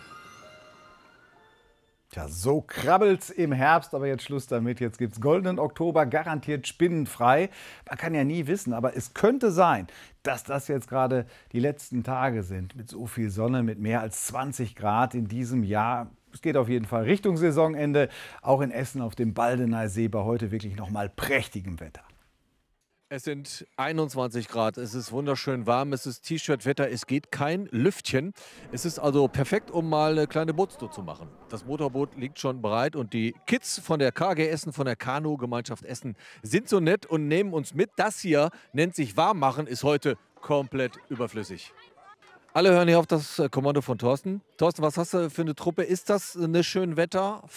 Tja, so krabbelt's im Herbst, aber jetzt Schluss damit. Jetzt gibt's goldenen Oktober, garantiert spinnenfrei. Man kann ja nie wissen, aber es könnte sein, dass das jetzt gerade die letzten Tage sind. Mit so viel Sonne, mit mehr als zwanzig Grad in diesem Jahr. Es geht auf jeden Fall Richtung Saisonende. Auch in Essen auf dem Baldeneysee bei heute wirklich noch mal prächtigem Wetter. Es sind einundzwanzig Grad, es ist wunderschön warm, es ist T-Shirt-Wetter, es geht kein Lüftchen. Es ist also perfekt, um mal eine kleine Bootstour zu machen. Das Motorboot liegt schon bereit und die Kids von der K G Essen, von der Kanu-Gemeinschaft Essen, sind so nett und nehmen uns mit. Das hier nennt sich Warmmachen, ist heute komplett überflüssig. Alle hören hier auf das Kommando von Thorsten. Thorsten, was hast du für eine Truppe? Ist das eine Schönwetter-Fahrt?